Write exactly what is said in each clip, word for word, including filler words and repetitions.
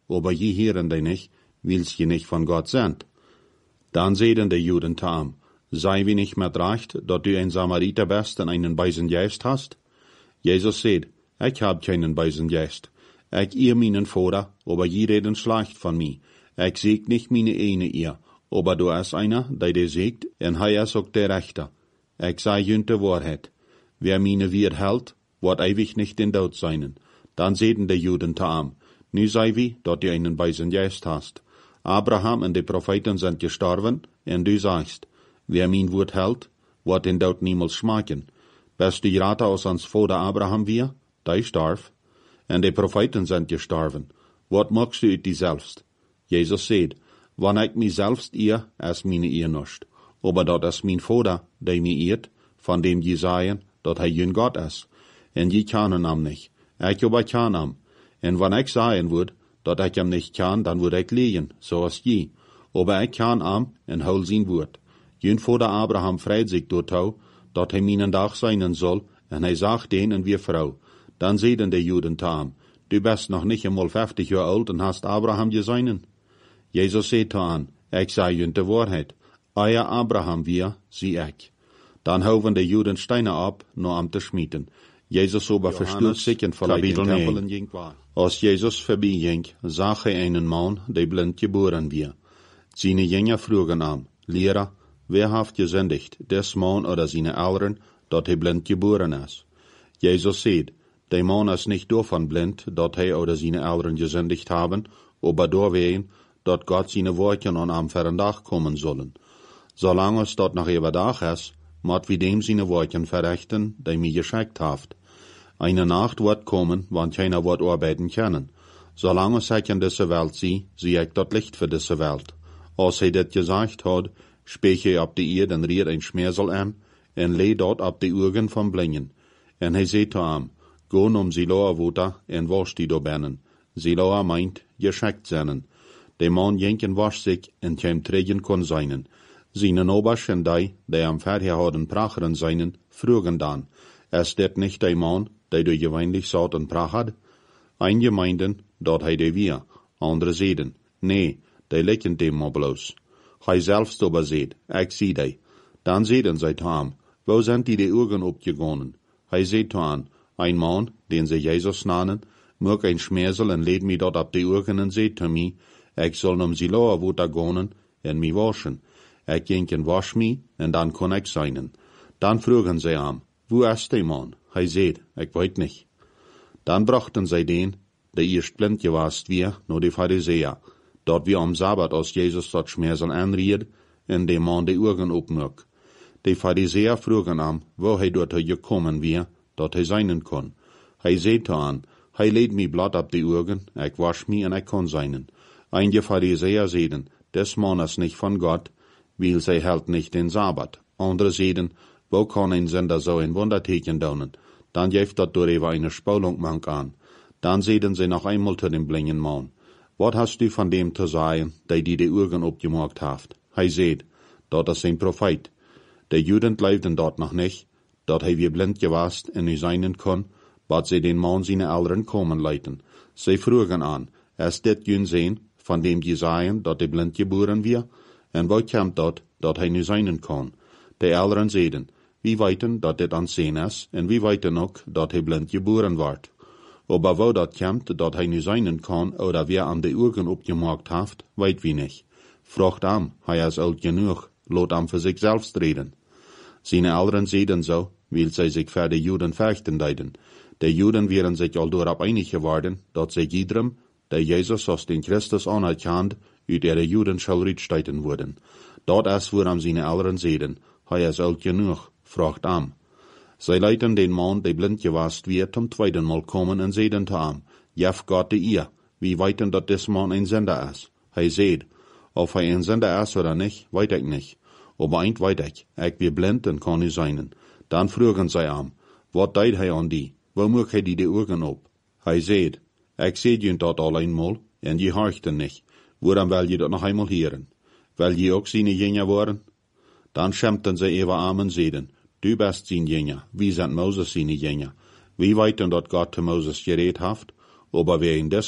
aber je hören die nicht, weil's je nicht von Gott sind. Dann sehen die Juden zu ihm, sei wie nicht mehr recht, dass du ein Samariter bist und einen bösen Geist hast? Jesus sagt, ich hab keinen bösen Geist. Ich ihr meinen Vater, aber je reden schlecht von mir. Ich sieg nicht meine eine ihr, aber du ist einer, der dir siegt, und er ist auch der Rechte. Ich sei jünt Wahrheit. Wer meine Wirt hält, wird ewig nicht in Tod sein. Dann sehen die Juden zu ihm, nu sei wie, dass du einen bösen Geist hast. Abraham und die Propheten sind gestorben, und du sagst, wer mein Wort hält, wird den Tod niemals schmecken. Bist du gerade aus ans Vater Abraham wir, der starb, und die Propheten sind gestorben. Was magst du dich selbst? Jesus sagt, wann ich mich selbst ihr, ist meine ihr nicht. Aber dort ist mein Vater, der mich irrt, von dem je sagen, dass er jün Gott ist. Und je kennen ihn nicht. Ich aber kann ihn. Und wenn ich sagen würde, dass ich ihm nicht kann, dann würde ich liegen, so ist je. Aber ich kann ihm und hol sein Wort. Jün Vater Abraham freut sich dort auch, dass er meinen Tag sein soll, und er sagt denen wie Frau. Dann sehen die Juden zu ihm, du bist noch nicht einmal fünfzig Jahre alt und hast Abraham gesehen. Jesus sagt zu ihm, ich sei jün die Wahrheit. Euer Abraham wir, sie ich. Dann haufen die Juden Steine ab, nur am zu schmieden. Jesus aber verstürzt sich und verleiht den Tempel in ging war. Als Jesus vorbeiging, sah er einen Mann, der blind geboren wir. Seine Jünger frugen ihm, Lehrer, wer haft gesündigt, des Mann oder seine Eltern, dat er blind geboren ist? Jesus sagt, der Mann ist nicht davon blind, dat er oder seine Eltern gesündigt haben, aber deswegen, dat Gott seine Worte an am Verendach kommen sollen. Solange es dort noch überdach ist, mat wie dem seine Worte verrichten, der mir geschickt haft. Eine Nacht wird kommen, wann keiner wird arbeiten können. Solange es ich in dieser Welt sie, sehe ich dort Licht für diese Welt. Als er das gesagt hat, spreche er ab die Erde und riet ein Schmersel an, und leh dort ab die Augen vom Blingen. Und er sagt zu ihm, go um Siloa Wuta, und wasch die do bennen. Siloa meint, geschickt seinen. Der Mann jenken wasch sich, und kein Trägen kon seinen. Seine Obersch und die, die am Verher hatten Pracheren seinen, frugen dann, ist das nicht der Mann, der du gewöhnlich saut und Prach hat? Einige meinten, dort hei de wir, andere sehen, nee, der lecken dem mal bloß. Hei selbst aber seht, ich sieh dei. Dann sehen sie zu ihm, wo sind die die Augen abgegangen? Hei seht zu ihm, ein Mann, den sie Jesus nannen, mög ein Schmersel und lädt mich dort ab die Augen und seht zu mir, ich soll um Siloa Wuta gehen und mich waschen. Ich ging und wasch mich, und dann kann ich seinen. Dann frugen sie ihm, wo ist der Mann? Hei seht, ich weet nicht. Dann brachten sie den, der erst blind gewast wir, nur die Pharisäer, dort wir am Sabbat aus Jesus dort Schmersel anried, und dem Mann die Augen opmög. Die Pharisäer frugen ihm, wo hei dort gekommen wir, dort hei seinen kann. Hei seht an, hei lädt mi blatt ab die Augen, ich wasch mi und ich kann seinen. Einige Pharisäer sehen, des Mann ist nicht von Gott, weil sie hält nicht den Sabbat. Andere sehen, wo kann ein Sünder so ein Wunderteken daunen? Dann jeft dort durch eine Spulung mank an. Dann sehen sie noch einmal zu dem blingen Mann. Was hast du von dem zu sagen, der die die Augen abgemacht haft? Hei seht, dort ist ein Prophet. Der Juden glaubten dort noch nicht, dort hei wir blind gewast und nicht seinen kann, bat sie den Mann seine Eltern kommen leiten. Sie frugen an, ist det jün sehen, von dem die sagen, dort der blind geboren wir? Und wo kommt dort, dort hei nicht seinen kann? Die Eltern sehen, wie weiten, dat dit an sehen ist, und wie weiten auch, dat hij blind geboren ward. Aber wo dat kommt, dat hij nu seinen kann, oder wer an die Augen abgemacht haft, weit wie nicht. Fragt am, hij is alt genug, lot am für sich selbst reden. Seine Eltern sehen so, weil sie sich für die Juden fürchten deuten. Die Juden wären sich all dorab einig geworden, dat sie jedem, der Jesus aus den Christus anerkannt, ut ihre Juden schuldig steiten wurden. Dort ist, woran seine Eltern sehen, hij is alt genug, fragt am. Sie leiten den Mann, der blind gewast wird, zum zweiten Mal kommen und sehen zu ihm, jef Gott die ihr, wie weiten dat des Mann ein Sender ist. Hij seht, ob er ein Sender ist oder nicht, weit ich nicht. Aber eint weit ich, ich bin blind und kann nicht sein. Dann fragen sie ihm, wat deit hij an die, wo mög hij die die Augen ab? Hij seht, ich seht jün dort all einmal, und je horchten nicht. Woran will je dat noch einmal hören? Will je auch seine Jünger waren? Dann schämten sie ihre Armen sehen, du bist sein Jünger, wie sind Moses seine Jünger? Wie weiten dort Gott zu Moses geredet haft? Aber wer in dessen,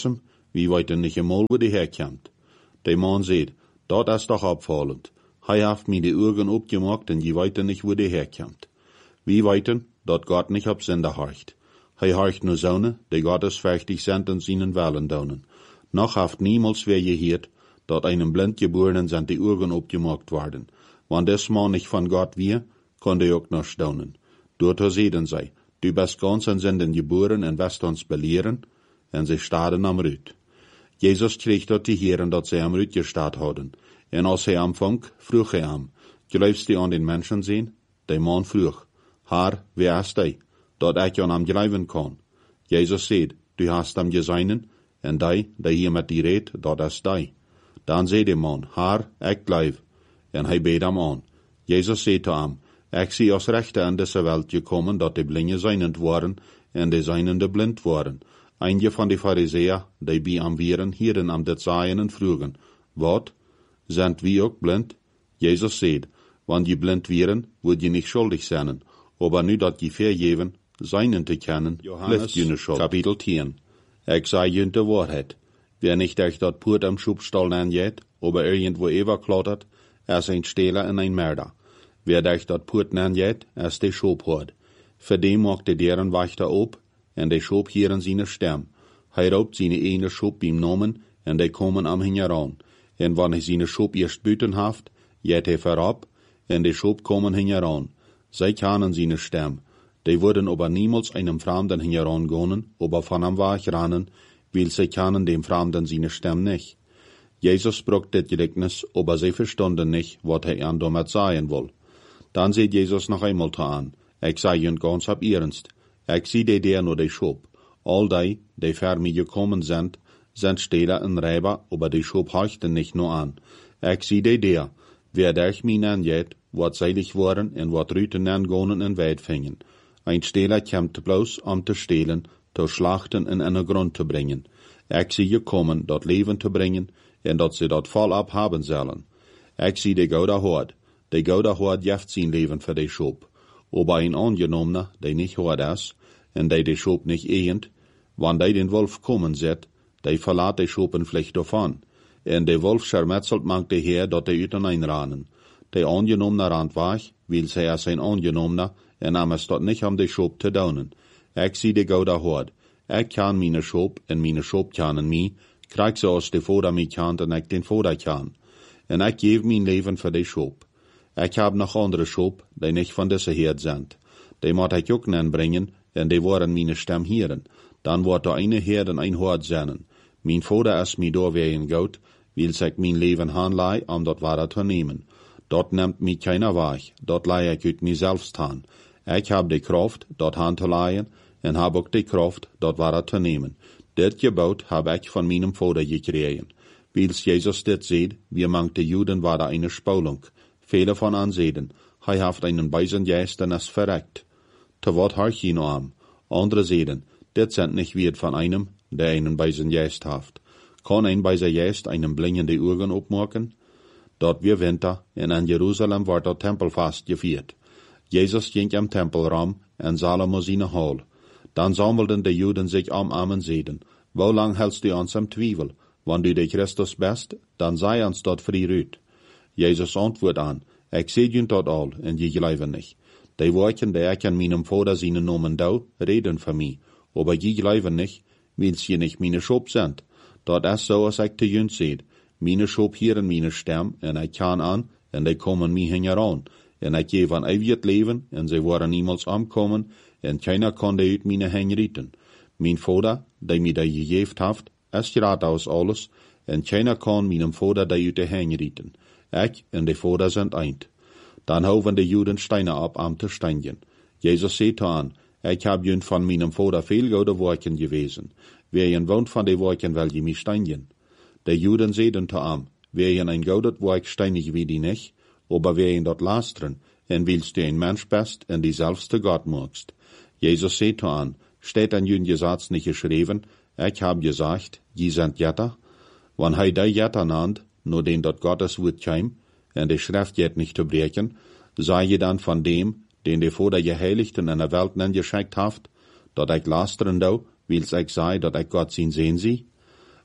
wie weiten nicht einmal, wo die herkommt. Der Mann sagt, dort ist doch abfallend. Hij haft mir die Augen opgemacht und je weiten nicht, wo die herkommt. Wie weiten, dort Gott nicht ab Sünde horcht. Hij horcht nur Sonne, die gottesfürchtig sind und seinen Willen daunen. Noch haft niemals wer gehört, dort einem Blindgeborenen sind die Augen opgemacht worden. Wann des Mann nicht von Gott wir, kann der auch noch staunen. Dort sehen sei, du bist ganz in Sünden geboren und wirst uns belehren, und sie starren am Rüt. Jesus kriegt dort die Herren, dort sie am Rüt gestarrt haben. Und als er anfang, frug er am, glaubst du an den Menschen sehen? Der Mann frug, Herr, wer ist der, dort ich an am glauben kann? Jesus sagt, du hast am geseinen, und der, der hier mit dir redet, dort ist der. Dann sagt der Mann, Herr, ich glaub, und er bet am an. Jesus sagt zu ihm, ich sie aus Rechte in diese Welt gekommen, dort die Blinde seinend waren, und die Seinende blind waren. Einige von den Pharisäer, die bei am Vieren, hieren am det Seinen frugen, wat, sind wir auch blind? Jesus sagt, wenn die blind wären, würd je nicht schuldig sein, aber nu dat die vergeben, seinen te kennen, lift je ne Schuld. Kapitel zehn. Ich sei je die Wahrheit. Wer nicht euch dort Purt am Schubstall angeht, aber irgendwo überklautert, er ist ein Stehler und ein Mörder. Wer euch dort Purt angeht, er ist der Schobhort. Für dem macht der deren Wächter ob, und der Schob hier in seine Stamm. Hij raubt seine eine Schob beim Namen, und die kommen am hingeran. Und wenn er seine Schob erst büten haft, geht er verab, und die Schob kommen hingeran. Sie kennen seine Stamm. Die würden aber niemals einem Fremden hingeran gehen, aber von am Weg rennen, weil sie kennen dem Fremden seine Stamm nicht. Jesus sprach das Gleichnis, aber sie verstanden nicht, was er ihnen damit sagen will. Dann sieht Jesus noch einmal an, ich sage ihnen ganz ab ernst, ich sehe die der nur die Schob. All die, die vor mir gekommen sind, sind Stehler und Räuber, aber die Schob horchten nicht nur an. Ich sehe die der, wer durch mich angeht, wat seilig worden und wat Rüten angehen und weit fingen. Ein Stehler kommt bloß, um zu stehlen, zu schlachten und in den Grund zu bringen. Ich sehe gekommen, dort Leben zu bringen, und dort sie dort voll abhaben sollen. Ich sehe die Gouda Hort. Die Gouda Hort jeft sein Leben für die Schob. Aber ein Angenommener, der nicht hort ist, und der die Schob nicht ehend, wann der den Wolf kommen sieht, der verlässt die Schoben vielleicht davon. Und der Wolf schermetzelt mangt die Herr, dort die Üten einranen. Der Angenommener rannt weg, weil sie er sein Angenommener, und am es dort nicht um die Schob zu daunen. Ich sehe die Gouda Hort. Ich kann meine Schob, und meine Schob kennen mich, krieg sie aus die Vater mich kennt, und ich den Vater kann. Und ich gebe mein Leben für die Schob. Ich hab noch andere Schob, die nicht von dieser Herd sind. Die muss ich auch bringen, und die wollen meine Stamm hören. Dann wird da eine Herd und ein Hort sein. Mein Vater ist mir da wie ein Gott, weil sich mein Leben hanlei, um dort weiter zu nehmen. Dort nimmt mich keiner weg, dort leih ich ut mir selbst han. Ich hab die Kraft, dort han zu leihen, und hab auch die Kraft, dort weiter zu nehmen. Das Gebot hab ich von meinem Vater gekriegt. Weil Jesus das sieht, wir mangt die Juden war da eine Spulung. Viele von ansehen, hij haft einen beisen Geist, und es verreckt. Te wat harch ihn am. Andere sehen, das sind nicht wird von einem, der einen beisen Geist haft. Kann ein beiser Geist einem blingende Augen opmachen? Dort wir Winter, und in Jerusalem war der Tempelfast gefeiert. Jesus ging am Tempelraum, und Salomo seine Hall. Dann sammelten die Juden sich am Armen sehen, wo lang hältst du uns am Zweifel? Wenn du der Christus bist, dann sei uns dort frei rüt. Jesus antwortet an, ich seh ihn dort all, und je glauben nicht. Die Worte, die ich an meinem Vater seinen Namen da, reden für mich, aber je glauben nicht, weil sie nicht meine Schob sind. Dort ist so, als ich zu ihnen seht, meine Schob hier in meine Stamm, und ich kann an, und die kommen mir heran, und ich gebe ein ewiges Leben, und sie wollen niemals ankommen, und keiner kann die ut meine Hände retten. Mein Vater, der mir da gegeben hat, ist gerade aus alles, und keiner kann meinem Vater die ut die Hände retten. Ich und die Vater sind eint. Dann haufen die Juden Steine ab, um zu steinigen. Jesus sagt an, ich hab jün von meinem Vater viel gute Worken gewesen. Wer jen wohnt von den Worken, will je mich steinigen. Die Juden sagen zu ihm, wer jen ein gutes Work steinig wie die nicht, aber wer jen dort lastern, und willst du ein Mensch bist, und die selbst zu Gott magst. Jesus sagt an, steht an jün Gesetz nicht geschrieben, ich hab gesagt, die sind Jetter. Wenn hei die Jetter nannt, nur den dort Gottes Wort käm, und die Schrift jet nicht zu brechen, sei je dann von dem, den die Vater Geheiligten in der Welt nen geschenkt haft, dort ich lastern do, wills ich sei, dort ich Gott sin sehen sie.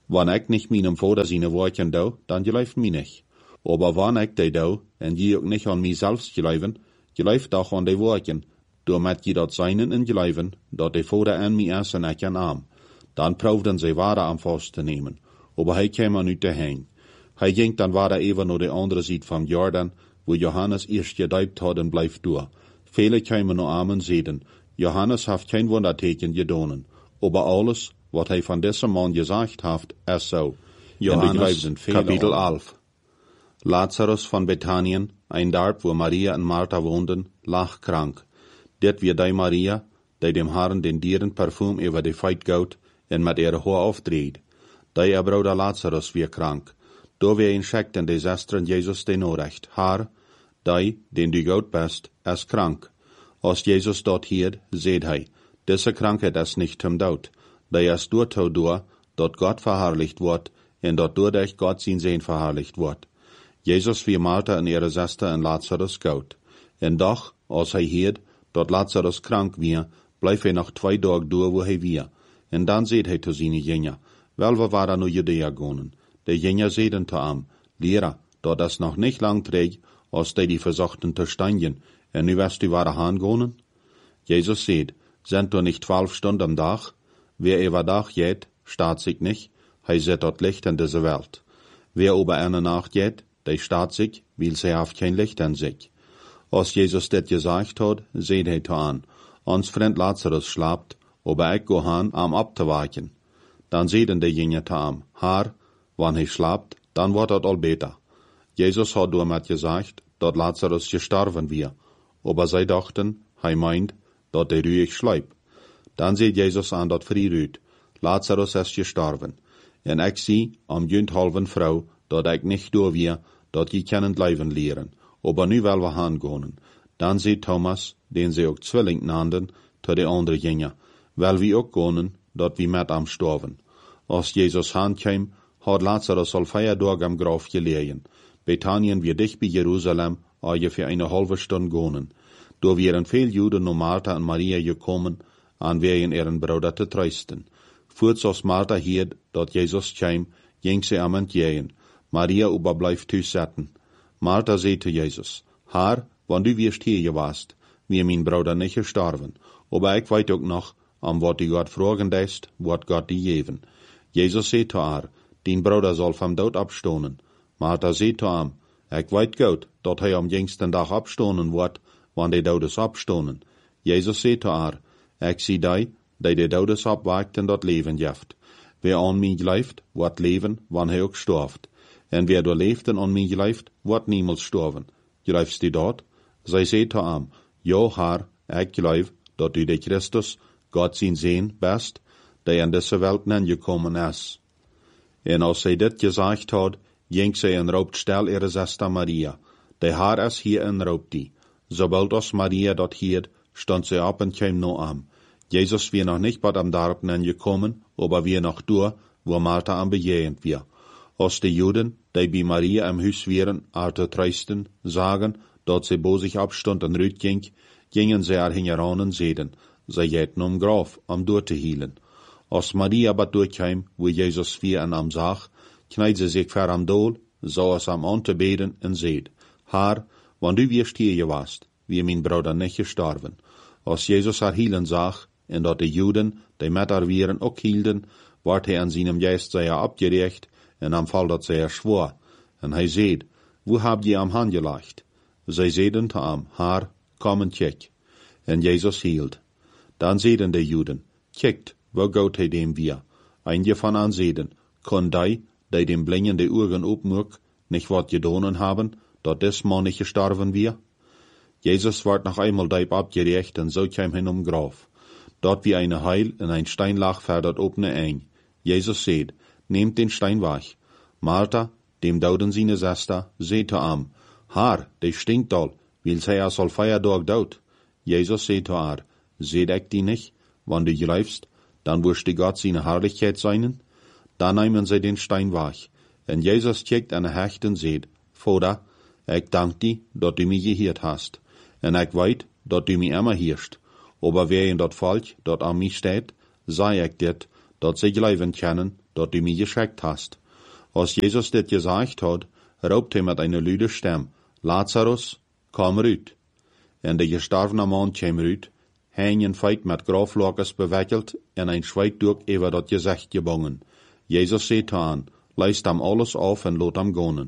Wann ik nicht meinem Vater seine Worten do, dann geläuft mich nicht. Aber wann ik die do, en je auch nicht an mich selbst geläufen, geläuft doch an die Worten, damit je dat seinen in geläufen, dat die Vater an mich erst en ik an arm. Dann proefden sie weiter am vast te nemen, aber hij kwam niet daheim. Hij ging dann weiter even naar de andere Seite vom Jordan, wo Johannes erst gedeibt had en blijft door. Viele kwamen naar armen zeden. Johannes heeft kein Wunderteken gedonen, aber alles, wat hij van deze man gesagt heeft, is zo. Johannes, Kapitel elf. Lazarus von Bethanien, ein Dorp, wo Maria und Martha woonden, lag krank. Dit wie die Maria, die dem Herrn den dieren Parfum über die Feit gout en met ihre Haar aufdreht. Die ihr Bruder Lazarus wie krank. Do wie ihn schickten die Schwestern Jesus den Nachricht, Herr, die, den du gout bist, ist krank. Als Jesus dort hielt, seht hij, diese Krankheit ist nicht zum Tod, die ist dort durch, dort Gott verherrlicht wird, und dort dadurch Gott sein Sehen verherrlicht wird. Jesus wie Martha und ihre Schwester und Lazarus gout. Und doch, als hij hielt, dort Lazarus krank wir, bleef hij noch zwei Tage durch, wo hij wir. Und dann seht hij zu seine Jünger, wel we waren nu Judäa gonen. De Jünger seiden zu ihm, Lehrer, dort ist noch nicht lang träg, als die die versuchten zu steinigen, und nu wirst du weiter hangonen? Jesus seht, sind du nicht zwölf Stunden am Tag? Wer über Tag geht, staat sich nicht, hij sieht dort Licht in dieser Welt. Wer über eine Nacht geht, der staat sich, weil sie haft kein Licht in sich. Als Jesus das gesagt hat, seht hij zu an, ons Freund Lazarus schlapt, aber ich go han, am abzuwachen. Dann seiden die Jünger zu ihm, Herr, wann hij schlapt, dann wird het all beter. Jesus hat damit gesagt, dat Lazarus gestorben wir, aber sie dachten, hij meint, dat er ruhig schläft. Dann sieht Jesus an dat frührüt, Lazarus ist gestorben. En ich sie, am jünt halben Frau, dat ich nicht durch wir, dat je kennen leben lehren, aber nu will wir hangehen. Dann sieht Thomas, den sie auch Zwilling nannten, zu de andere Jünger, weil wir auch gehen, dat wir mit am storben. Als Jesus heimkam, hat Lazarus al vier Tage am Grab gelegen. Bethanien wir dicht bei Jerusalem, ungefähr eine halbe Stunde gehen. Da wären viele Juden nur Martha und Maria gekommen, an wegen ihren Bruder zu trösten. Kurz als Martha hielt, dat Jesus kam, ging sie am entgegen. Maria aber bleif thuis zitten. Martha zei zu Jesus, Herr, wann du wirst hier gewast, wie mein Bruder nicht gestorben, aber ich weiß auch noch, an wat die Gott fragen lässt, wird Gott die geben. Jesus zei zu haar, dein Bruder soll vom Tod abstonen. Martha zei zu ihm, ich weiß gut, dat hij am jüngsten Tag abstonen wird, wann die Todes abstonen. Jesus zei zu haar, ich zie die, die die Todes abwagt en dat Leben jeft. Wer an mich gleift, wird leben, wann hij auch storft. En wer du leeft en an mich gleift, wird niemals sterben. Gleifst du dort? Zij zei zu ihm, ja, Herr, ich gleif, dat du de Christus, Gott sein Sehen bist, der in diese Welt gekommen ist. En als zij dit gesagt hat, ging sie en raubt stel ihre Schwester Maria. Der Herr ist hier en raubt die. Sobald als Maria dort hielt, stand sie ab und kam noch an. Jesus wir noch nicht bei dem Dorf gekommen, aber wir noch durch, wo Martha am Begehend wir. Als die Juden, die bei Maria im Haus wären, haar zu trösten, sagen, dat sie bo sich abstund en rüt ging, gingen sie haar hingeran und seden, sie jäten um Graf, um durchzuhielen. Als Maria aber durchkam, wo Jesus wir an am sag, kneid sie sich ver am Dol, so es am anzubeten und seht, Herr, wann du wirst hier gewast, wie mein Bruder nicht gestorben. Als Jesus haar hielen sag, en dat de Juden, die met haar wären, auch hielden, ward hij an seinem Geist sehr abgerecht, en am Fall dat zij er schwor. En hij seht, wo habt ihr am Hand gelacht? Zij zeiden te am, Herr, komm en check. En Jesus hielt. Dan zeiden de Juden, checkt, wo gout hij dem wir? Einige van an zeiden, kon die, die dem blingende Augen opmuk, nicht wat gedonen haben, dat des Mann nicht gestorben wir? Jesus ward noch einmal deib abgerecht en so kam hin um Graf. Dort wie eine Heil in ein Stein lag verdert opne ein. Jesus seht, nehmt den Stein weg. Martha, dem dauden seine Schwester, seht zu am, Herr, de stinkt all, weil sie ja soll Feiertag daut. Jesus seht zu haar, seht ich die nicht, wann du greifst, dann wirst du Gott seine Herrlichkeit seinen? Dann nehmen sie den Stein weg. Und Jesus checkt an der Hecht und seht, Vater, ich dank dir, dat du mich gehört hast. Und ich weet, dat du mich immer hierst. Aber wer in dat Volk, dat an mich steht, sei ich dit, dat sie glauben können, dat du mir geschickt hast. Als Jesus dit gesagt hat, raubt er mit einer lüde Stimme, Lazarus, komm rüt. En de gestorvene man kwam rüt, hängen feit met graflokes bewikkeld en een zwijtdoek over dat gezicht gebogen. Jesus zei aan, leist hem alles af en laat hem gaan.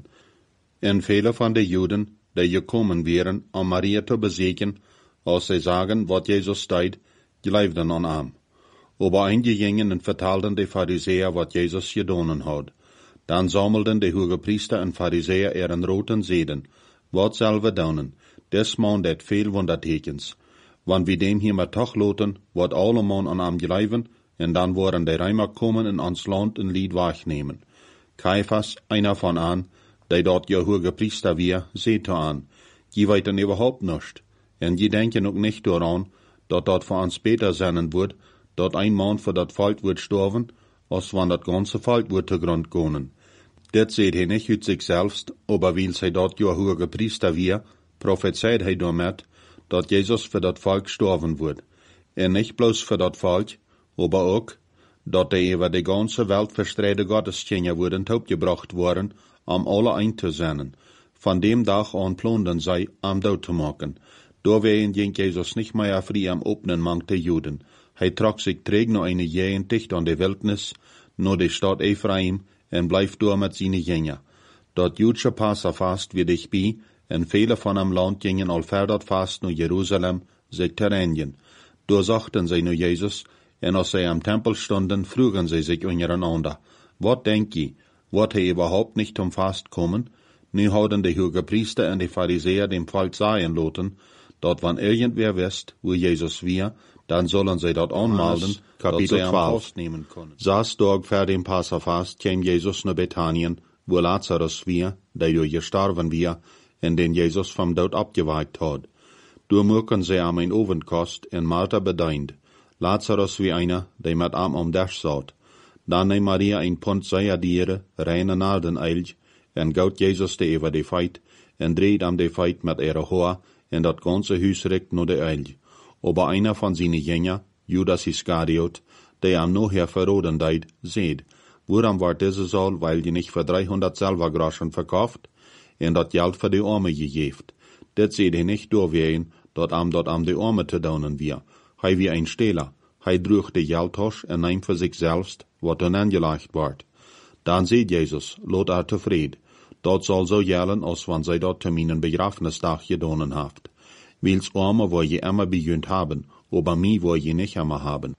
En vele van de Juden, die gekomen waren om Maria te bezieken, als zij zagen wat Jezus deed, geloofden aan hem. Aber einige gingen en vertelden de Pharisäer wat Jezus gedaan had. Dan sammelden de hogepriester en Pharisäer ihren roten zeden. Wat zullen we doen? Des man deed veel wondertekens. Want wie dem hier maar toch loten, wordt alle man aan hem geloven, en dan worden de Römer komen in ons land een lied wegnemen. Caiphas, einer van aan, die dort je hogepriester weer, zei aan, die weten überhaupt nicht. En die denken ook niet daran, dat dat voor ons beter zijn wordt, dat een man voor dat volk wordt sterven, als wann dat ganze volk wordt te grond gaan. Dit zegt hij niet uit zichzelf, aber weil zij dat je hogepriester weer, prophezeit hij daarmet, dat Jezus voor dat volk sterven wordt. En niet bloos voor dat volk, aber ook, dat de over de ganze Welt verstreide Gottesdienste worden opgebracht worden, om alle ein te zenden. Van dem dag aan ploonden zij om dood te maken. Doorwegen ging Jezus niet meer vrij am openen mank de Juden. Hij trok zich terug naar een jaren dicht aan de wildnis, naar de stad Ephraim, en blijft door met zijn gingen. Dat Joodse Passafast weer dichtbij, en vele van hem land gingen al verder vast naar Jeruzalem, zich te reinigen. Doorzochten zij naar Jezus, en als zij am Tempel stonden, vroegen zij zich untereinander, wat denk je, wordt hij überhaupt nicht zum Fast kommen? Nu houden de hogepriester en de Pharisäer dem Volk sagen laten, dat wann irgendwer wist, wo Jesus wir, dann sollen zij dat aanmelden, dat zij am Fast nemen können. Zes dag voor dem Passafast kwam Jesus naar Bethanien, wo Lazarus wir, der door gestorven wir, en den Jesus vom dood abgeweikt had. Door moeken zij am een ovenkost en Martha bedeind. Lazarus wie einer, der met am am Dash zat. Dan neemt Maria een pond zijadieren, reine nardeneilj, en gout Jezus de over de feit, en dreht am de feit met ihre hoa, en dat ganze huis richt naar de eilj. Aber einer van zijn Jünger, Judas Iscariot, der am nachher verroden deed, seht, woran war diese Saal, weil die nicht für dreihundert Silbergroschen verkauft, en dat Geld für die Arme gegeft. Dit seht hij nicht doorwehen, dat am dat am de Arme te donen wir. Hij wie ein Stehler. Hij droeg de Geldtasch en neemt voor zich zelfs wat er aangelegd wordt. Dan zei Jezus, laat haar tevreden. Dat zal zo gelden als wanneer zij dat te mijn begrafenisdag gedaan heeft. Wils Arme wil je immer begünt haben, aber mij wil je niet immer haben.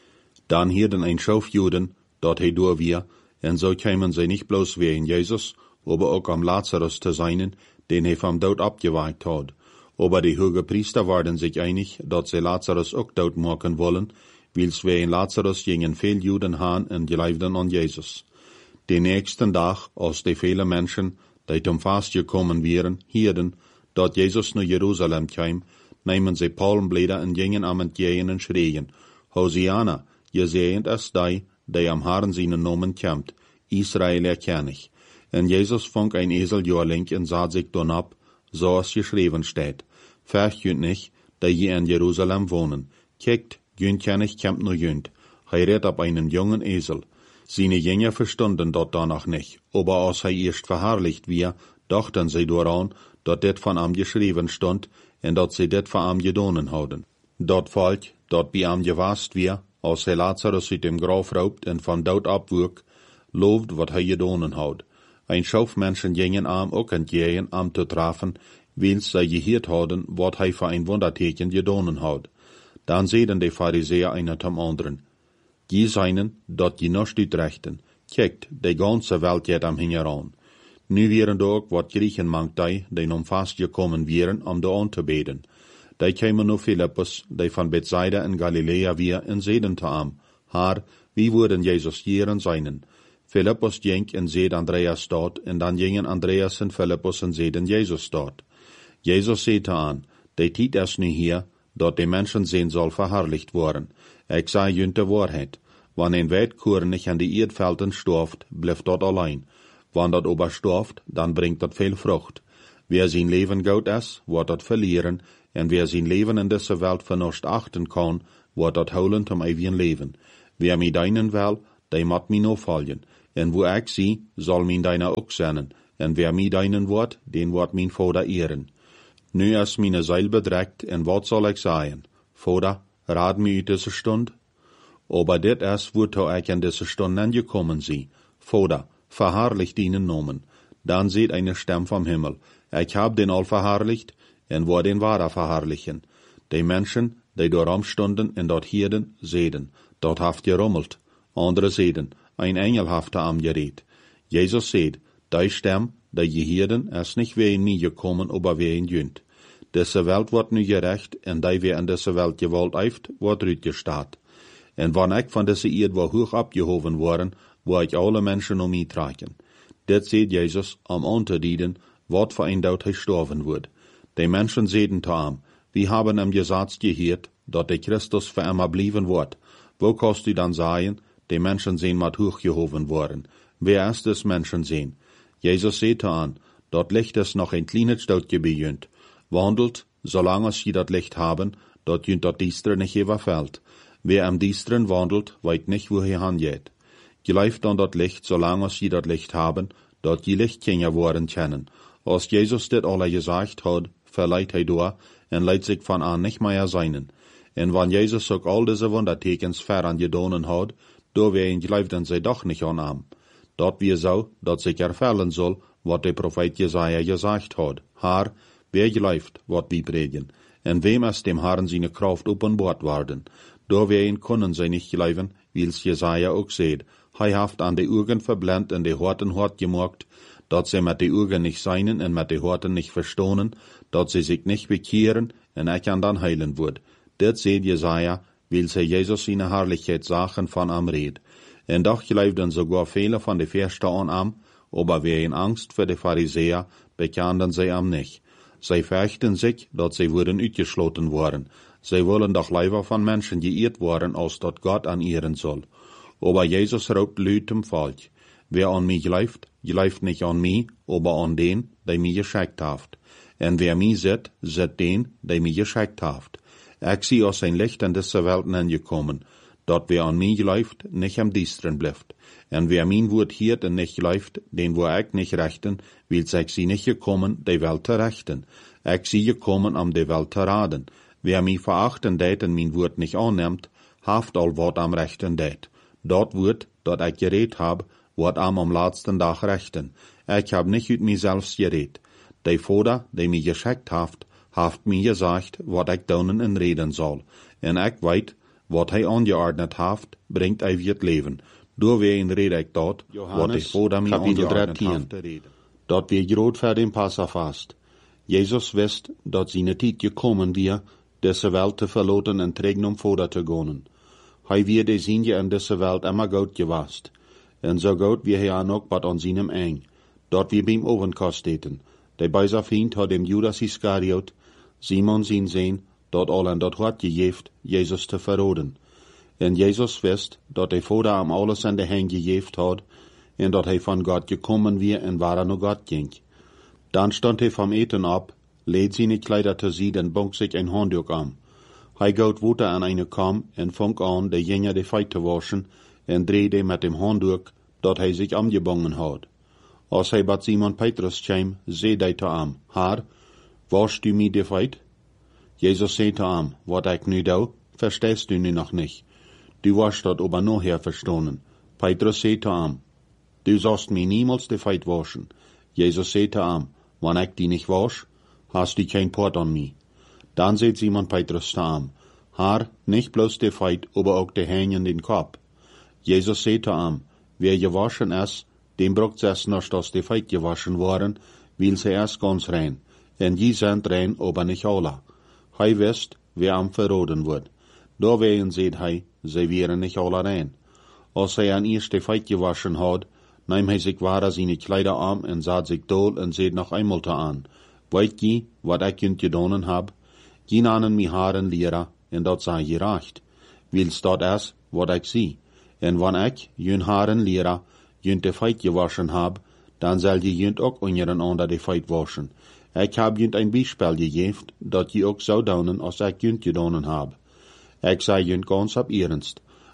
Dan hierden ein Schauf Juden, dat hij door wir, en zo kwamen zij niet bloos weer in Jezus, aber ook am Lazarus te zijn, den hij vom dood abgeweikt had. Aber die Hogepriester waren sich einig, dat sie Lazarus ook dood maken wollen, wils wegen Lazarus gingen veel Juden haan en geloofden an Jesus. Den nächsten Tag, als de vele Menschen, die zum Fast gekommen waren, hierden, dat Jesus naar Jerusalem kwam, nemen sie Palmblätter en gingen am entgegen en schreien, Hosiana, gesegend ist die, die am Herrn seinen Namen kommt, Israel erkennig. En Jesus vang ein Eseljohrling en zat sich don ab, so als geschreven steht. Verchünt nicht, die je in Jerusalem wohnen. Kijkt, günt ja nicht kämmt nur günt. Hij redt ab einen jungen Esel. Seine Jünger verstunden dort danach nicht, aber als hij erst verherrlicht wir, dachten sie daran, dat dit van am geschreven stond, en dat sie dit van am gedonen houden. Dat Volk, dat bij am gewast wir, als hij Lazarus uit dem Graf raubt en van dood abwurk, looft wat hij gedonen houd. Ein Schauf Menschen gingen am ook entgegen am te treffen, wils zij gehiert hadden, wat hij voor een wonderteken gedonen had. Dan zeiden de Pharisäer einer zum anderen, die seinen, dat die nicht uitrechten. Kijkt, de ganze Welt jet am hingeran. Nu wären da ook wat Griechen mank die, die om vast gekommen wären, om de aan te beden. Die kwamen naar Philippus, die van Bethsaida in Galilea weer, en zeiden te am, Haar, wie worden Jezus jeren seinen? Philippus ging en zeed Andreas dort, en dan gingen Andreas en Philippus en zeeden Jezus dort. Jezus zei aan, de tijd is nu hier, dat de mensen zijn zal verherrlicht worden. Ik zei junt de waarheid. Wanneer een weidkoer niet aan de Erdvelden storft, blijft dat alleen. Wanneer dat aber storft, dan brengt dat veel vrucht. Wer zijn leven goud is, wordt dat verlieren, en wer zijn leven in deze Welt vernust achten kan, wordt dat houden zum ewigen leven. Wer mij deinen wil, die mat mi no volgen. En wo ik zie, zal min deine ook zennen. En wer mi deinen wordt, den wordt min Vader ehren. Nu is mine Seil bedreckt, en wat zal ik zeggen? Vader, raad mi uit deze stund? Aber dit is, woto ik in deze stunden gekommen zie. Vader, verherrlich dienen Namen. Dann seht eine Stimme vom Himmel. Ich hab den all verherrlicht, en wo den wahrer verherrlichen. Die Menschen, die dort stunden en dort hierden, seden. Dort haft gerummelt. Andere seden, ein Engel haft am geredet. Jesus seht, die Stimme, die je hierden, is nicht wie in mir gekommen, aber wie in jünt. Diese Welt wordt nu gerecht, en die wie in diese Welt gewollt heeft, wordt uitgestaat. En wann ik van deze eerd waar hoog abgehoven worden, waar ik alle Menschen um mich tragen. Dit seht Jesus am Unterdienen, wat für ein Dood hij sterven wird. Die Menschen sehen zu ihm, wir haben ihm gesagt gehört, dat der Christus für immer blieben wird. Wo kannst du dann sagen, die Menschen sehen mat hochgehoven worden? Wer ist des Menschen sehen? Jesus seht an, dort Licht ist noch ein kleines Stückchen bejönt. Wandelt, solange sie dat Licht haben, dort jünt dat Diestre nicht überfällt. Wer am Diestren wandelt, weiß nicht, wo er hingeht. Geleift dann dat Licht, solange sie dat Licht haben, dort die Lichtkinder worden kennen. Als Jesus dit alle gesagt hat, verleiht hij door, en leidt sich von an nicht mehr seinen. En wann Jesus auch all diese Wundertekens fern gedonen hat, do wer ihn geleiften sie doch nicht an am. Dort wir so, dat sich erfällen soll, wat der Prophet Jesaja gesagt hat. Haar, wer geleift, wat wir predigen. En wem es dem Herrn seine Kraft uppenbart worden. Do wer ihn können sie nicht geleifen, wie's Jesaja auch seht. Hij haft an de Augen verblendt en de Horten hart gemacht, dat sie mit de Augen nicht seinen en mit de Horten nicht verstohnen, dat sie sich nicht bekehren en ich an dann heilen wird. Dit seht Jesaja, will sie Jesus seine Herrlichkeit sagen von am Red. En doch geleiften sogar viele von de Verste an am, aber wer in Angst für de Pharisäer, bekannten sie am nicht. Sie fürchten sich, dat sie würden uitgeschloten worden. Sie wollen doch lieber von Menschen geirrt worden, als dat Gott an ihren soll. Aber Jesus raubt Lüt im Volk. Wer an mich gleift, gleift nicht an mich, aber an den, der mich geschickt haft. En wer mich sieht, sieht den, der mich geschickt haft. Ich sie aus ein Licht in diese Welt gekommen, dort wer an mich gleift, nicht am Diestren bleibt. En wer mein Wort hiert und nicht gleift, den wo ich nicht rechten, will ich sie nicht gekommen, die Welt zu rechten. Ich sie gekommen, um die Welt zu raden. Wer mich verachten deit und mein Wort nicht annimmt, haft all wat am rechten deit. Dort wird, dat ich geredet hab, wird am am letzten Tag rechten. Ich hab nicht mit mir selbst geredet. Der Vater, der mich geschickt haft, haft mir gesagt, wat ich donen en reden soll. En ich weit, wat hij angeordnet haft, bringt hij wird Leben. Door wie in rede ich dort, wat der Vater mir angeordnet haft reden. Dort wir grot für den Passafast. Jesus wisst, dat seine Zeit gekommen wir, diese Welt zu verloten en trägen um Vater zu gehen. Hij wie de Sinje in deze Welt immer gut gewast. En so gut wie hij an ook wat an seinem eng. Dort wie beim Ovenkast eten. Der beiser Feind hat dem Judas Iskariot, Simon sin Sehn, dort all en dort hat gejeft, Jesus zu verroden. En Jesus wisst, dat der Vater am alles in de Hand gejeft hat, en dat hij von Gott gekommen wie en waar er nur Gott ging. Dann stand hij vom Eten ab, lädt seine Kleider zu sie, en bunk sich ein Handtuch an. Hij gaat water aan eine kam en fang an, de Jünger de Feit te waschen, en drehte mit dem Handtuch, dat hij sich angebungen hat. Als hij bat Simon Petrus kwam, zei hij te am, Haar, wasch du mi de Feit? Jesus zei te am, wat ik nu doe, verstehst du nu noch nicht. Du wirst dat aber nachher verstonen. Petrus zei te am, du sollst mi niemals de Feit waschen. Jesus zei te am, wann ik die nicht wasch, hast du kein Port an mi. Dann seht Simon Petrus zu am, Haar, nicht bloß de Feit, aber auch de Hänge in den Kopf. Jesus seht zu am, wer gewaschen ist, dem braucht es noch, dass de Feit gewaschen worden, will sie erst ganz rein. En die sind rein, aber nicht alle. Hij wisst, wer am verroden wird. Da wehen seht hij, sie wären nicht alle rein. Als hij an erst de Feit gewaschen hat, nahm hij sich wahrer seine Kleider an und sah sich doll und seht noch einmal an. Weet je, wat ik junt gedonen hab? Gien aan mi haren leren, en dat sei gerecht. Wils dat is, wat ik zie. En wann ik, jun haren leren, junt de Feit gewaschen hab, dan zal je junt ook ongeren onder de Feit waschen. Ik hab junt ein Beispiel gegeven, dat je ook zou doen als ik junt gedonen hab. Ik zei junt ganz ab ernst.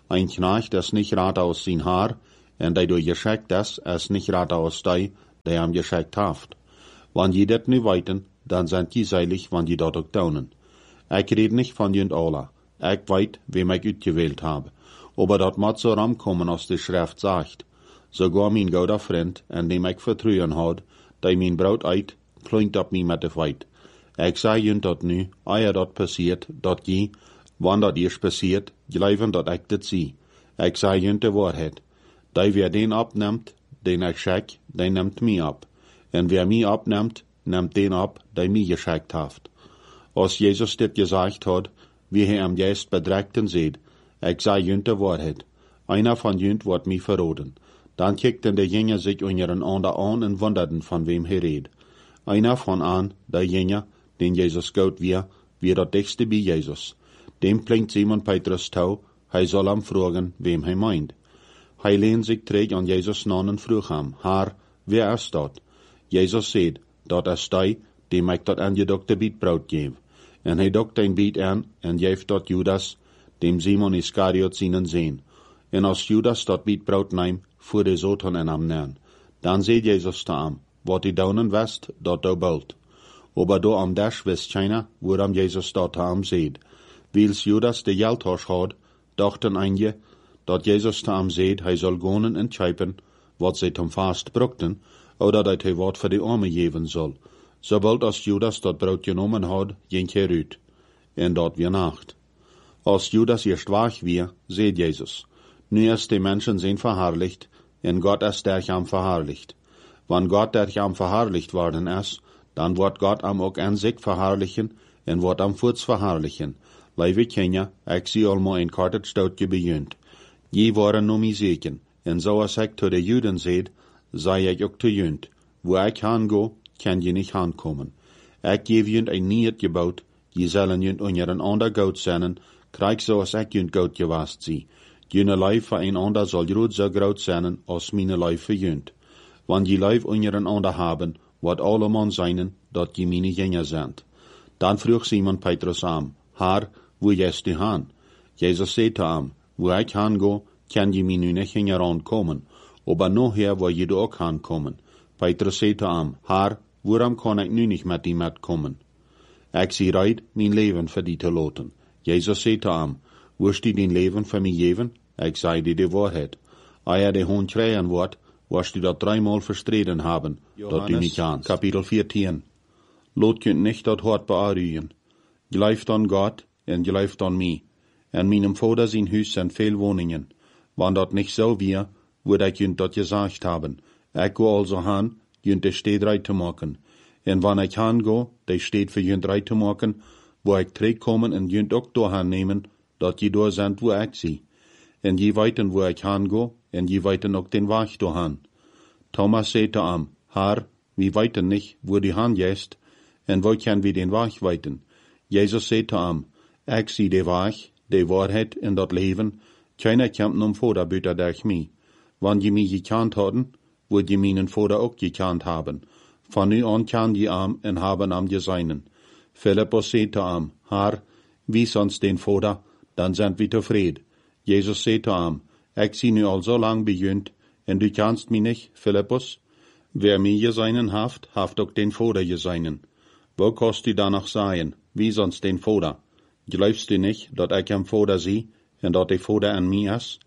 Ein Knecht, das nicht rat aus sein Haar, en die du geschickt das, es nicht rat aus die, die am geschickt haft. Wann je dat nu weiten, dann sind die seilig, wann die dort auch daunen. Ich red nicht von jünd alla. Ich weit, wem ich utgewählt habe. Aber dat mat so ramkommen, als die Schrift sagt. Sogar mein guter Freund, an dem ich vertrauen had, die mein Braut eit, kleint op mi met de Weit. Ich sag jünd dat nu, eier dat passiert, dat je, wann dat eerst passiert, gleiven dat ich dat zie. Ich sag jünd de Wahrheit. Die wer den abnimmt, den ich schick, den nimmt mi ab. En wer mi abnimmt, nimmt den ab, der mi geschickt haft. Als Jesus dit gesagt hat, wie er am Geist bedreckten seht, ich sag jünd de Wahrheit. Einer von jünd wird mi verroden. Dann kickten de Jünger sich unseren ander an und wunderten, von wem er red. Einer von an, der Jünger, den Jesus gaut wir, wie der dichtste bei Jesus. Dem klingt Simon Petrus tau, hij soll am fragen, wem hij meint. Hij lehnt sich träg an Jesus nan und frug ham, Herr, wer ist dat? Jesus seht, dat is die, dem ik dat angedokte Bietbraut geef. En hij dokt ein Biet an, en geef dat Judas, dem Simon Iskariot seinen Sehn. En als Judas dat Bietbraut neim, fuhr de Sotan en am nern. Dan seht Jesus da am, wat die daunen west, dat do bult. Aber do am Dash wist keiner, wo am Jesus dat da am seht. Wils Judas de Geldtasch had, dachten einige, dat Jesus da am seht, hij soll gonen en tjeipen, wat sie zum Fast brukten, oder dat hij wat für die Arme geven soll. Sobald als Judas dat Brot genommen had, ging er uit. En dat weer nacht. Als Judas erst wach wir, seht Jesus. Nu ist die Menschen sind verherrlicht, en Gott ist der am verherrlicht. Wann Gott der am verherrlicht worden ist, dann wird Gott am auch an sich verherrlichen, en wird am Furz verherrlichen. Leive Kenia, ich sie allmo ein kartet stoutje bejunt. Je waren no mi seken, en so als ich zu de Juden seht, sei ich auch zu junt. Wo ich hango, kann je nicht hankommen. Ich gebe junt ein Niet gebaut, je sollen junt unseren ander Gout sennen, krieg so als ich junt Gout gewast sie. Jene Leif für ein ander soll groot so groot sennen, als meine Leif für junt. Wann je Leif unseren ander haben, wird allemann seinen, dat je meine Jünger sind. Dann frug Simon Petrus am, Herr, wo jest du han? Jesus sagte am, wo ich hango, kann je mir nu nicht herankommen, aber nachher wo je du auch hankommen. Petrus sagte am, Herr, woran kann ich nu nicht mit ihm mitkommen? Ich sie reit, mein Leben für die zu loten. Jesus sagte am, wirst du dein Leben für mich geben? Ich sei dir die Wahrheit. Eer de Hund schreien wird, wirst du das dreimal verstreden haben, dat du nicht kannst. Kapitel vierzehn. Lot kunt nicht dat hart bearügen. Geleift an Gott, en geleift an mich. En meinem Vater sein Hus sind viel Wohnungen. Wann dat nicht so wir, würde ich jünt dat gesagt haben. Ich go also han, jünt de steht reit zu machen. En wann ich han go, de steht für jünt reit zu machen, wo ich träg kommen en jünt auch dohan nehmen, dat je door sind, wo ich sie. En je weiten, wo ich han go, en je weiten auch den Wach dohan. Thomas sagte am, Herr, wir weiten nicht, wo die Han jest, en wo kann wir den Wach weiten? Jesus sagte am, ich sie de Wach, de Wahrheit in dat Leben, keiner kämpft um Vater büter durch mich. Wann je mich gekannt haben, wird je meinen Vater auch gekannt haben. Von nu an kann die am en haben am je seinen. Philippus sagte am, Herr, wie sonst den Vater, dann sind wir zufrieden. Jesus sagte am, ich sie nu all so lang bejunt, en du kannst mich nicht, Philippus? Wer mir je seinen haft, haft auch den Vater je seinen. Wo kannst du danach sein, wie sonst den Vater? Glaubst du nicht, dat ich am Vater sie, en dat der Vater an mir ist?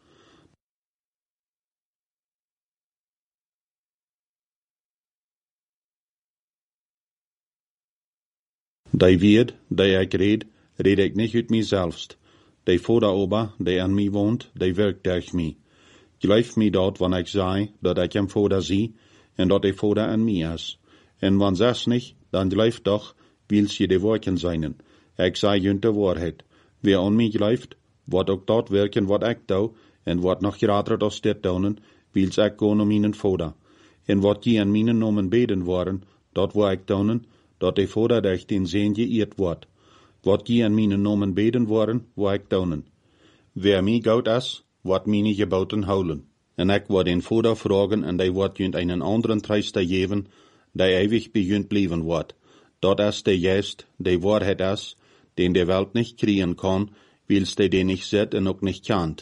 Die wird, die ich red, red ich nicht uit mich selbst. Der Vater aber, der an mir wohnt, der wirkt durch mich. Glaubt mir dort, wann ich sei, dat ich am Vater sie, en dat der Vater an mir ist. En wann das nicht, dann glaubt doch, wils je de Worten seinen. Ich sei jünt de Wahrheit. Wer an mich glaubt, wird auch dort wirken, wat ich tau, en wird noch gerader aus der daunen, wils ich go um meinen Vater. En wat je an meinen Namen beten worden, dort wo ich daunen, dat der Vater durch den Sehn geirrt wird. Wat je an meinen Namen beten worden, wo ich daunen. Wer mi gaut is, wat meine Geboten houden. En ik word den Vater fragen, en die wordt junt einen anderen Treister geben, die ewig bejunt blieben wird. Dat is der Geist, die Wahrheit is, den der Welt nicht kriegen kann, wils der den nicht sieht en ook nicht kannt.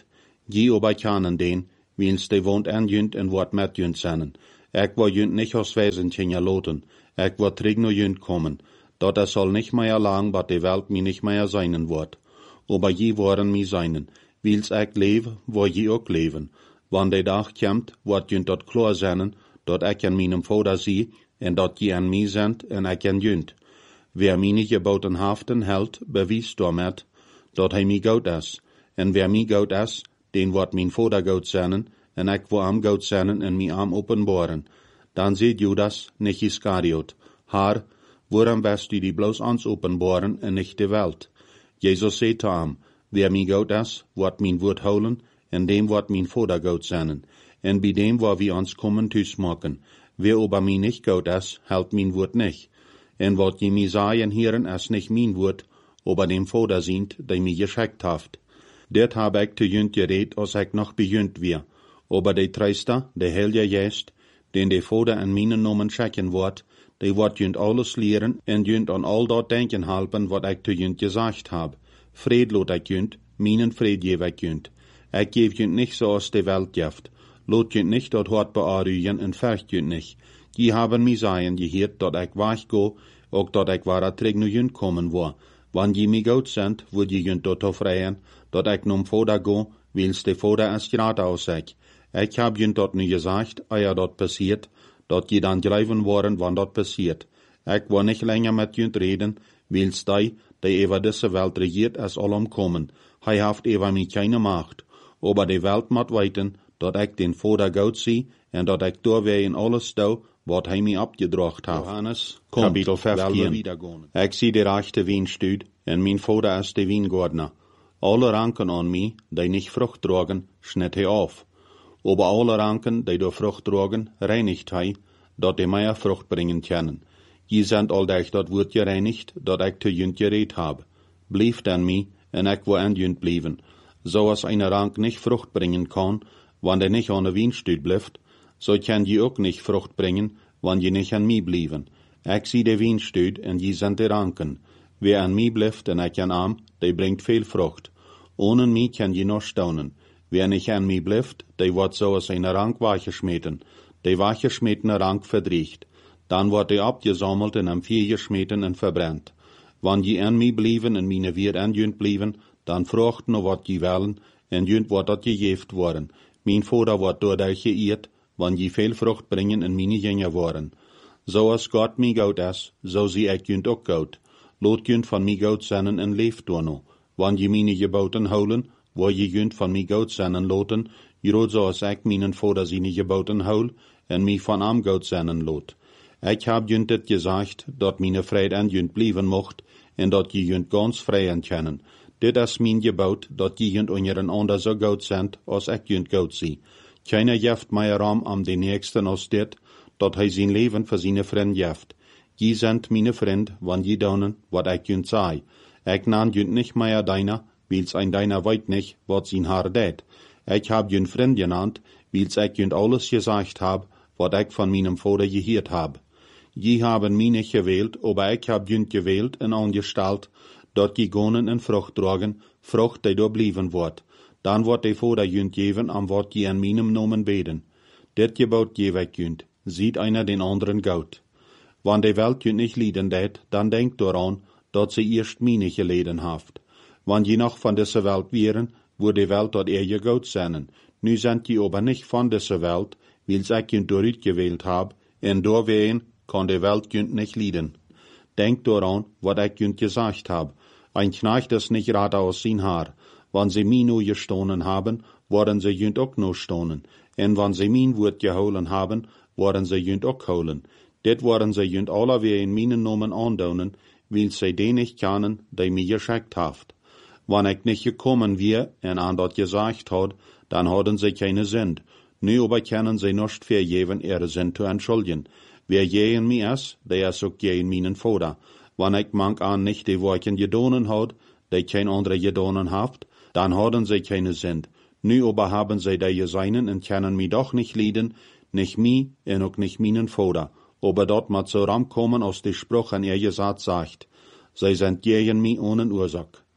Je ober kennen den, wiens de woont en junt en wat met junt zennen. Ik wil junt nicht aus Wesen tjenja loten. Ik wil terug naar junt kommen. Dat es soll nicht mehr lang, bat de Welt mi nicht mehr seinen wird. Aber je worden mi seinen. Wils ik leve, wo je ook leven. Wann de dag komt, wordt junt dat klar zennen, dat ik aan minem Vader zie, en dat je aan mi zendt, en ik aan junt. Wer mi niet geboten haften held, bewijst daarmet, dat hij mi goud is. En wer mi goud is, den wordt mijn Vader goud zennen, en ik wil am goud zennen en mi am openbaren. Dan zegt Judas, nicht Iskariot, Haar, waarom west u die bloos ans openbaren en nicht de Welt? Jezus zei te hem, wer mi goud is, wordt mijn woord houden, en dem wordt mijn Vader goud zennen. En bij dem waar we ons kommen thuis maken. Wer ober mi nicht goud is, hält mijn woord nicht. En wat je mi sagen hieren, is nicht mijn woord, ober dem Vader sind, der mi geschickt haft. Dit hab ik te junt gereed, als ik nog bejunt weer. Ober de Treister, de Heilige Geest, den de Vader en mijn nomen schicken wordt, die wordt junt alles leren en junt aan al dat denken helpen wat ik te junt gezegd heb. Vrede lot ik junt, mijn vrede geef ik junt. Ik geef junt nicht so als de Welt geeft. Lot junt nicht dat hart bearuien en vercht junt nicht. Die haben mi sagen geheert dat ik weggo, ook dat ik waar terug naar junt kommen wo. Wann je mi goud zendt, wil je junt dat vrijen, dat ik nom Vader go, wils de Vader es gerade aus ik. Ik heb junt dat nu gezegd, eer dat passiert, dat je dan geloven worden, wann dat passiert. Ik wil nicht länger met junt reden, wils die, die over deze Welt regiert, es allom kommen. Hij heeft over mi keine Macht. Aber de Welt moet weten, dat ik den Vader goud zie, en dat ik doorwee in alles doe, wat hij mij opgedracht heeft. Johannes, kapitel vijftien. Ik zie de rechte wijnstuid, en mijn Vader is de wijngaardner. Alle ranken aan mij, die niet vrucht dragen, schnitt hij af. Aber alle ranken, die door vrucht dragen, reinigt hij, dat die meer vrucht brengen kunnen. Je zijn al dat dat wordt gereinigd, dat ik te junt gereed heb. Blijf dan mij, en ik wil aan junt blijven. Zoals een rank niet vrucht brengen kan, wanneer hij niet aan de wijnstuid blijft, zo kan je ook niet vrucht brengen, wanneer je niet aan mij blijven. Ik zie de wijnstuid, en je zijn de ranken. Wie aan mij blijft en ik aan hem, die brengt veel vrucht. Ohne mij kan je nog staunen. Wie niet aan mij blijft, die wordt zoals een rank weggesmeten. Die weggesmetene rank verdriegt. Dan wordt die opgesammeld en am vier gesmeten en verbrennt. Wanneer je aan mij blijven en mijn weer aan junt blijven, dan vraagt nog wat je willen, en junt wordt dat gegeven worden. Mijn Vader wordt door dat geëerd, wanneer je veel vrucht brengen en mijn gingen worden. Zoals God mij goud is, zo zie ik junt ook goud. Laat junt van mij goud zennen en leeft door nog. Wanneer je mijn geboten houden, waar je junt van mij goud zennen laten, je zoals ik mijn Vader zijn geboten houd, en mij van hem goud zennen laat. Ik heb junt dit gezegd, dat mijn vrede aan junt blijven mocht, en dat je junt ganz vrijen kennen. Dit is mijn gebod, dat je junt onder een ander zo goud zendt, als ik junt goud zie. Keiner geeft mij ram am de nächsten als dit, dat hij zijn leven voor zijn vriend geeft. Je zendt mijn vriend, wanneer je doen, wat ik junt zei. Ik naan junt nicht meer deiner, wils ein deiner weet nicht, wat zijn haar deed. Ik heb junt vriend genannt, wils ik junt alles gezegd heb, wat ik van mijn Vader geheerd heb. Je haben mij nicht gewählt, aber ik heb junt gewählt en angestalt, dat je gonen en vrucht dragen, vrucht die door blijven wordt. Dan wordt de Vader junt geven, am wat je aan meinem Nomen beden. Dit gebod geef ik junt, ziet einer den anderen goud. Wann de Welt junt nicht lieden deed, dan denkt daran, dat ze eerst meine geleden haft. Wann je noch van deze Welt wären, wo de Welt dat er je goud zennen. Nu sind je aber nicht van deze Welt, wils ik junt dooruit gewählt hab, en doorween kan de Welt junt nicht lieden. Denkt daran, wat ik junt gesagt hab. Ein Knecht ist nicht rat aus sein Haar. Wann sie mi nu gestohlen haben, worden sie junt ook nu stohlen. En wann sie min Wort geholen haben, worden sie junt ook holen. Dit worden sie junt alle weer in minen Nomen aandonen, weil sie den nicht kennen, die mir geschickt haft. Wann ich nicht gekommen wir en an dat gesagt hat, dann hadden sie keine Sünd. Nu aber können sie nicht vergeben, ihre Sünd zu entschuldigen. Wer je in mir ist, der ist auch je in meinen Vater. Wann ich manch an nicht die Worten gedonen hat, die kein andere gedonen haft, dann hadden sie keine Sünd. Nu aber haben sie die Seinen und können mich doch nicht lieden, nicht mi und auch nicht meinen Vater. Aber dort mat so ramkommen aus de Spruch an ihr gesagt sagt, sie sind gegen mi ohne Ursache.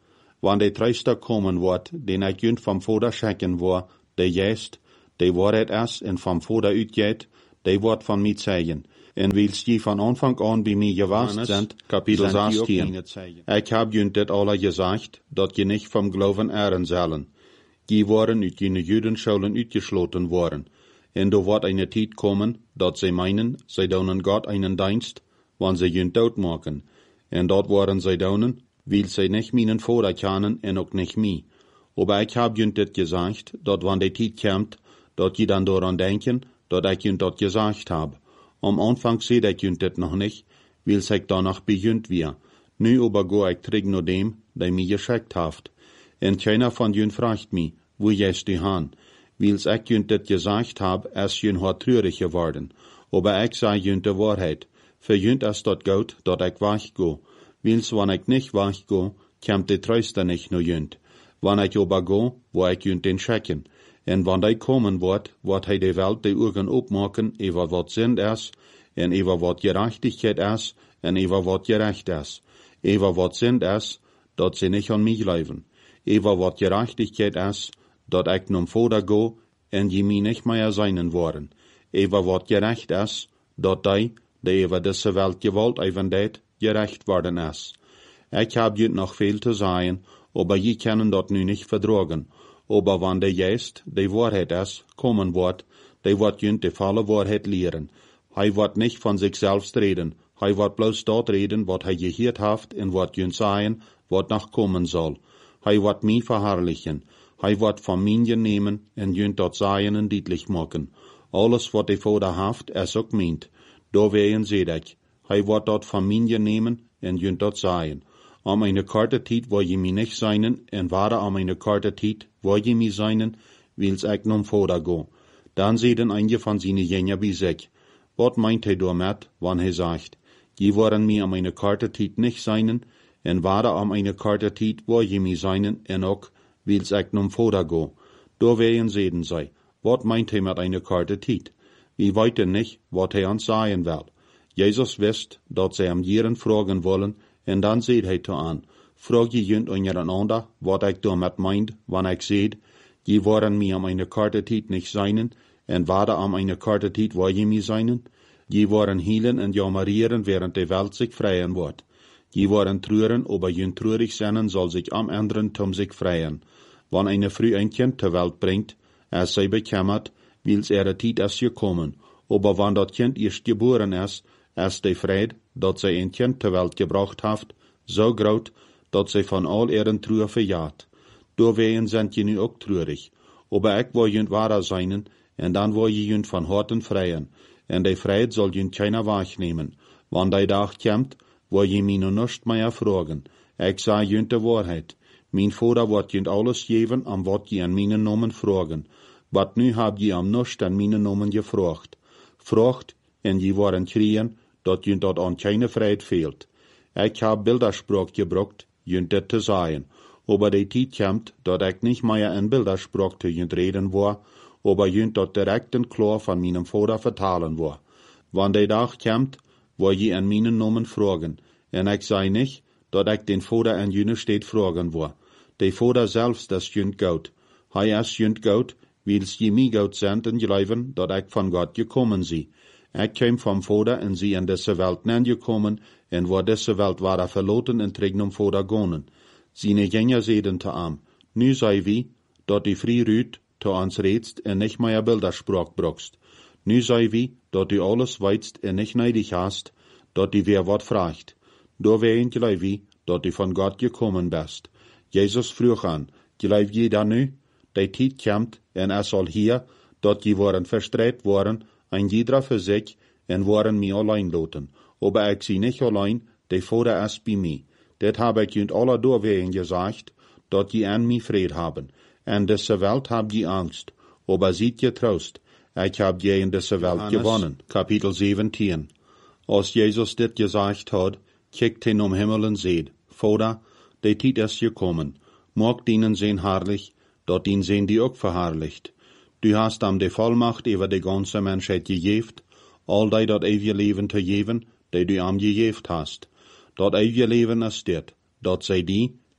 wann de Treister kommen wordt, den ik junt vom Vader schenken war, de jest, de waarheid is en vom Vader uitgeht, de wordt van mij zeggen. En wils je van Anfang an bij mij gewast sind, Kapitel zestien. Ik heb junt dit alle gezegd, dat je nicht vom Glauben ehren zullen. Die waren uit jene Judenschulen uitgesloten worden. En do wordt eine tijd komen, dat zij meinen, zij doen Gott einen Dienst, wann zij junt dood maken. En dat waren zij doen, weil zij nicht meinen Vater kennen en ook nicht mij. Aber ik heb junt dit gezegd, dat wann die tijd komt, dat je dan daran denken, dat ik junt dat gezegd heb. Am Anfang seht ik junt dit noch nicht, weil ik danach bejunt wir. Nu aber go ik terug naar dem, der mij geschickt heeft. En keiner von junt fragt mich, wo jest die han? Wils ik junt dit gezegd heb, is junt hart treurig geworden. Aber ik zei junt de waarheid. Für junt is dat goed, dat ik weggo. Wils wann ik nicht weggo, komt de treuster nicht nur junt. Wann ik aber go, wo ik junt den schicken. En wann hij komen wordt, wordt hij de Welt de Augen opmaken, over wat Sinn is, en over wat Gerechtigkeit is, en over wat gerecht is. Over wat Sinn is, dat ze niet aan mij leven. Over wat Gerechtigkeit is, dat ik nom Vader go, en je mij niet meer zijn worden. Over wat gerecht is, dat hij, die over deze Welt gewalt even deed, gerecht worden is. Ik heb je nog veel te zeggen, aber je kunnen dat nu niet verdragen. Aber wann der Geist, die Wahrheit ist, kommen wird, der wird junt die volle Wahrheit lehren. Hij wird nicht von sich selbst reden, hij wird bloß dort reden, wat hij gehört hat, und wird junt sagen, wat noch kommen soll. Hij wird mich verherrlichen, hij wird von mir nehmen, und junt dort sagen und deutlich machen. Alles, wat der Vater hat, ist auch meint. Da wehen seht ich. Hij wird dort von mir nehmen, und junt dort sagen. Am eine korte tijd wo je mij nicht seinen, en ware am eine korte tijd wo je mij seinen, wils ik nom Vader go. Dan zeiden einige van seine Jünger bij zich. Wat meint hij damit, wann hij sagt, je waren mij am eine korte tijd nicht seinen, en ware am eine korte tijd wo je mij seinen, en ook, wils ik nom Vader go. Da wehen zeiden zij, wat meint hij met eine korte tijd? Wir weten nicht, wat hij ons sagen will. Jesus wist, dat zij hem jeren fragen wollen, en dan zeid hij te aan, vraag je junt ondereinander, wat ik damit meint, wanneer ik zeid, je waren mij am eine korte tijd nicht seinen, en waren am eine korte tijd waar je mij seinen, je waren hielen en jammerieren, während de Welt sich freien wordt. Je waren treuren, aber junt treurig zijn soll sich am anderen tum sich freien. Wann eine früh ein Kind zur Welt bringt, es sei bekämmert, wils ihre tijd is gekommen, aber wann dat Kind erst geboren is, is de Fried, dat zij een kind ter Welt gebracht heeft, zo groot, dat zij van al ihren Trauer verjaagt. Doorwegen sind je nu ook treurig. Aber ik wil junt wahrer zijn, en dan wil je junt van harten vrijen, en de Fried soll junt keiner wahrnehmen. Wann die Dag komt, wil je mij nu nicht mehr fragen. Ik zei junt de waarheid. Mijn Vader wordt junt alles geven, am wat je an mijn Namen fragen. Wat nu heb je am nicht an mijn Namen gefragt. Fragt, en je waren kriegen, dat junt dat aan keine Fried fehlt. Ik heb Bilderspraak gebruikt, junt dit te zeggen. Aber die tijd komt, dat ik niet meer in Bilderspraak te junt reden war, aber junt dat direkt en klar van mijn Vader vertalen war. Wann die Dag komt, wil je an mijn Namen fragen, en ik zei niet, dat ik den Vader in jene steed fragen war. De Vader selbst is junt goud. Hij is junt goud, wils je mij goud zijn en geloven, dat ik van God gekommen zie. Ik kwam vom Vader en zie in deze Welt neergekommen, en waar deze Welt waren verloten en terug om Vader gonen. Seine Jünger zeiden te am, nu sei wie, dat die vrij ruut te ons redst en nicht meer Bilderspraak brauchst. Nu sei wie, dat du alles weißt en nicht neidig hast, dat du wer wat vraagt. Da wehen gelei wie, dat du von Gott gekommen bist. Jesus vroeg aan, gelei je dan nu? Die tijd komt, en er soll hier, dat je waren verstreit worden, ein jeder für sich, en waren mir allein loten. Aber ich sie nicht allein, de Vater ist bei mir. Dat habe ich junt alle doorwegen gesagt, dat je an mich Fried haben. En deze Welt habt je Angst, aber seid je Trost. Ich hab je in deze Welt Johannes, gewonnen. Kapitel zeventien. Als Jesus dit gesagt hat, kijkt hij om Himmel en zeid, Vater, de tijd is gekommen. Mag dienen zijn herrlich, dat dien zijn die ook verherrlicht. Du hast am de Vollmacht über de ganze Menschheit gegeft, all die dat eeuwige Leben te geven, die du am gegeft hast. Dat eeuwige Leben is dit, dat zij die,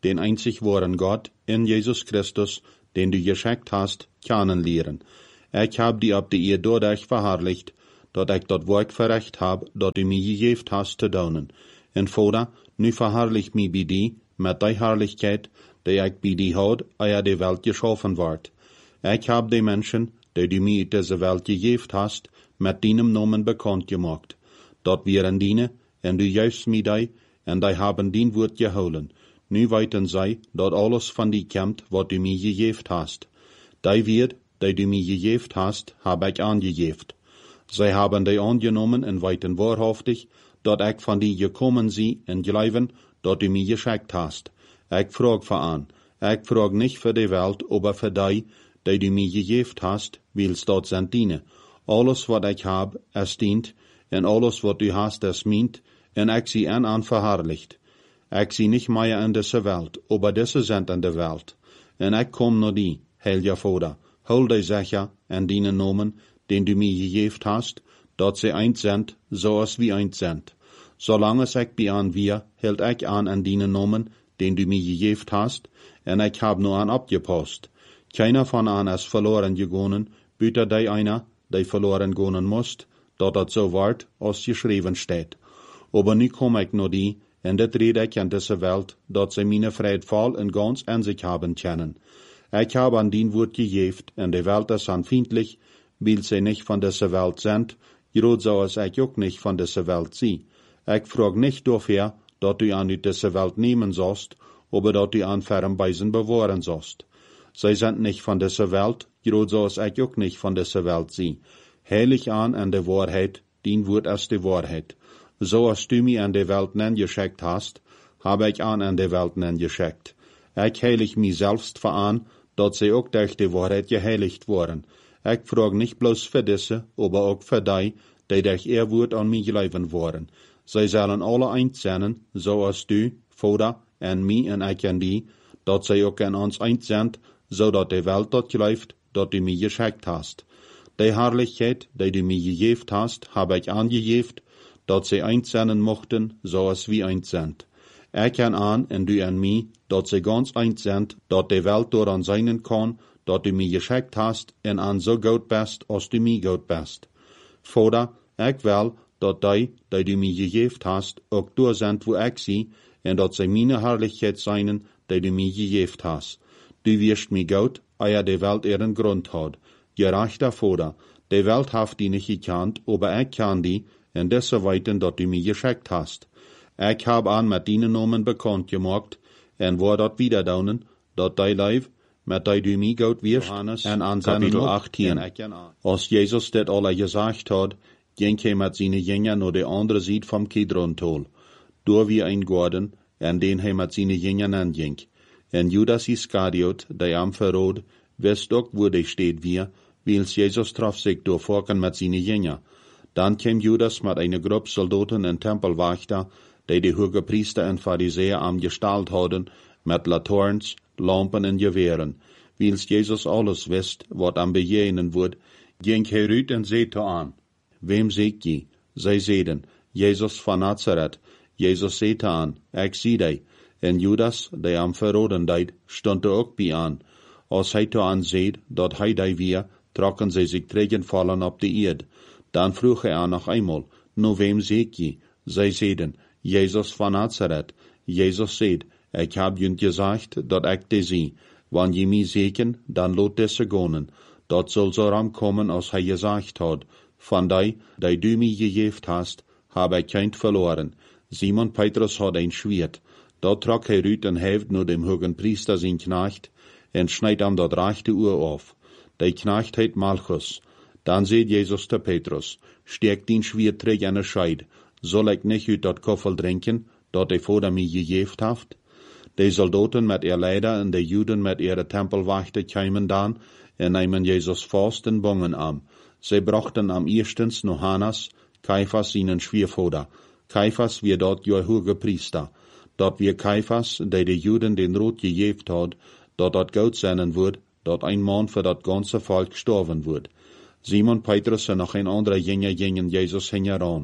den einzig wahren Gott, in Jesus Christus, den du geschenkt hast, kennenlernen. Ich hab die ab die ihr dadurch verherrlicht, dat ich dat Werk verrecht hab, dat du mir gegeben hast zu tun. En Vater, nu verherrlich mich bei die, mit die Herrlichkeit, die ich bei die had, eer die Welt geschaffen ward. Ich hab die Menschen, die du mir in diese Welt gegeben hast, mit deinem Namen bekannt gemacht. Dat wären diene, en du juist mir die, en die haben dein Wort geholen. Nu weiten zij, dat alles van die kommt, wat du mir gegeben hast. Die wird, die du mir gegeben hast, hab ich angegeben. Zij haben die angenommen en weiten wahrhaftig, dat ich von die gekommen sie en glauben, dat du mir geschickt hast. Ich frag für an, ich frag nicht für die Welt, aber für die, die du mir gegeben hast, willst dort sind diene. Alles, wat ich hab, es dient, en alles, wat du hast, es meint, en ich sie an an verherrlicht. Ich sie nicht mehr in dieser Welt, aber diese sind in der Welt. En ich komm nur die, Heiliger Vater, hol die sicher en deinen Namen, den du mir gegeben hast, dat sie eins sind, so als wie eins sind. Solange ich bei an wir, hält ich an an deinen Namen, den du mir gegeben hast, en ich hab nur an abgepasst. Keiner von an ist verloren gegangen, büter die einer, die verloren gehen musst, dat dat so ward, als geschrieben steht. Aber nu komm ich nur die, en dat red ich an dieser Welt, dat sie meine Friedfall in ganz an sich haben können. Ich habe an dein Wort gegeben, en die Welt ist anfindlich, weil sie nicht von dieser Welt sind, gerade so als ich auch nicht von dieser Welt sie. Ich frag nicht dafür, dat du an dieser Welt nehmen sollst, aber dat du an fernen Beisen bewahren sollst. Sie sind nicht von dieser Welt, gerade so als ich auch nicht von dieser Welt sie. Heilig an an der Wahrheit, dein Wort ist die Wahrheit. So als du mich an der Welt nen geschickt hast, habe ich an an der Welt nen geschickt. Ich heilig mich selbst für an, dat sie auch durch die Wahrheit geheiligt worden. Ich frag nicht bloß für diese, aber auch für die, die durch ihr Wort an mich glauben worden. Sie sollen alle eins sein, so als du, Vater, en mich en ich en die, dat sie auch in uns eins sind, so dat die Welt dort glaubt, dat du mich geschickt hast. Die Herrlichkeit, die du mir gegeben hast, habe ich angegeben, dat sie eins sein mochten, so als wir eins sind. Ich kann an, en du an mich, dat sie ganz eins sind, dat die Welt daran sein kann, dat du mir geschickt hast, en an so gut bist, als du mir gut bist. Vater, ich will, dat die, die du mir gegeben hast, auch da sind, wo ich sie, en dat sie meine Herrlichkeit seien, die du mir gegeben hast. Du wirst mir gut, eer die Welt ihren Grund hat. Gerechter Vater, die Welt hat die nicht gekannt, aber ich kann die, en desse weiten, dat du mir geschickt hast. Ich hab an mit deinen Namen bekannt gemacht, en war dat wieder daunen, dat die Leib, mit die du mir gut wirst, en an Kapitel achtzehn. Als Jesus dat alle gesagt hat, ging er mit seinen Jüngern nur die andere Seite vom Kidron-Tal. Da wie ein Garten, en den er mit seinen Jüngern anging. En Judas Iskariot, der am Verrot, wisst auch, wo der steht wir, weil Jesus traf sich durch Volken mit seinen Jüngern. Dann kam Judas mit einer Gruppe Soldaten und Tempelwächter, die die Hohepriester und Pharisäer am Gestalt hatten, mit Laterns, Lampen und Gewehren. Weil Jesus alles wisst, was am Begegnen wird, ging er rüt und sehte an. Wem seht je? Sie sehten, Jesus von Nazareth. Jesus sehte an, ich sieh dich. Und Judas, der am Verroden deit, stand auch bei an. Als er an seht, dat hij die wir, trocken sie sich Tränen fallen auf die Erde. Dann frug er noch einmal, nu wem seht je? Sie sehten, Jesus von Nazareth. Jesus seht, ich hab jünd gesagt, dat ich die sie. Wann je mich sehen, dann lot desse gonen. Dat soll so rankommen, als er gesagt hat. Von die, die du mir gegeben hast, hab ich kein verloren. Simon Petrus hat ein Schwert. Da trok er ut en heft nur dem hohen Priester sein Knecht, en schneid am dat rechte Uhr auf. Der Knecht heit Malchus. Dann seht Jesus der Petrus, steck den Schwert träg an der Scheid. Soll ich nicht ut dat Koffel trinken, dat er vor mir gegeben haft? Die Soldaten mit ihr Leider und die Juden mit ihrer Tempelwachte kämen dann, en nehmen Jesus fast in Bongen an. Sie brachten am erstens noch Hannas, Kaiphas ihnen Schwiervater. Kaiphas wir dort ihr hohe Priester. Dort wir Kaiphas, der die Juden den Rot gegeben hat, dort dat Gott sein wird, dort ein Mann für dat ganze Volk gestorben wird. Simon Petrus und noch ein anderer Jünger gingen Jesus heran.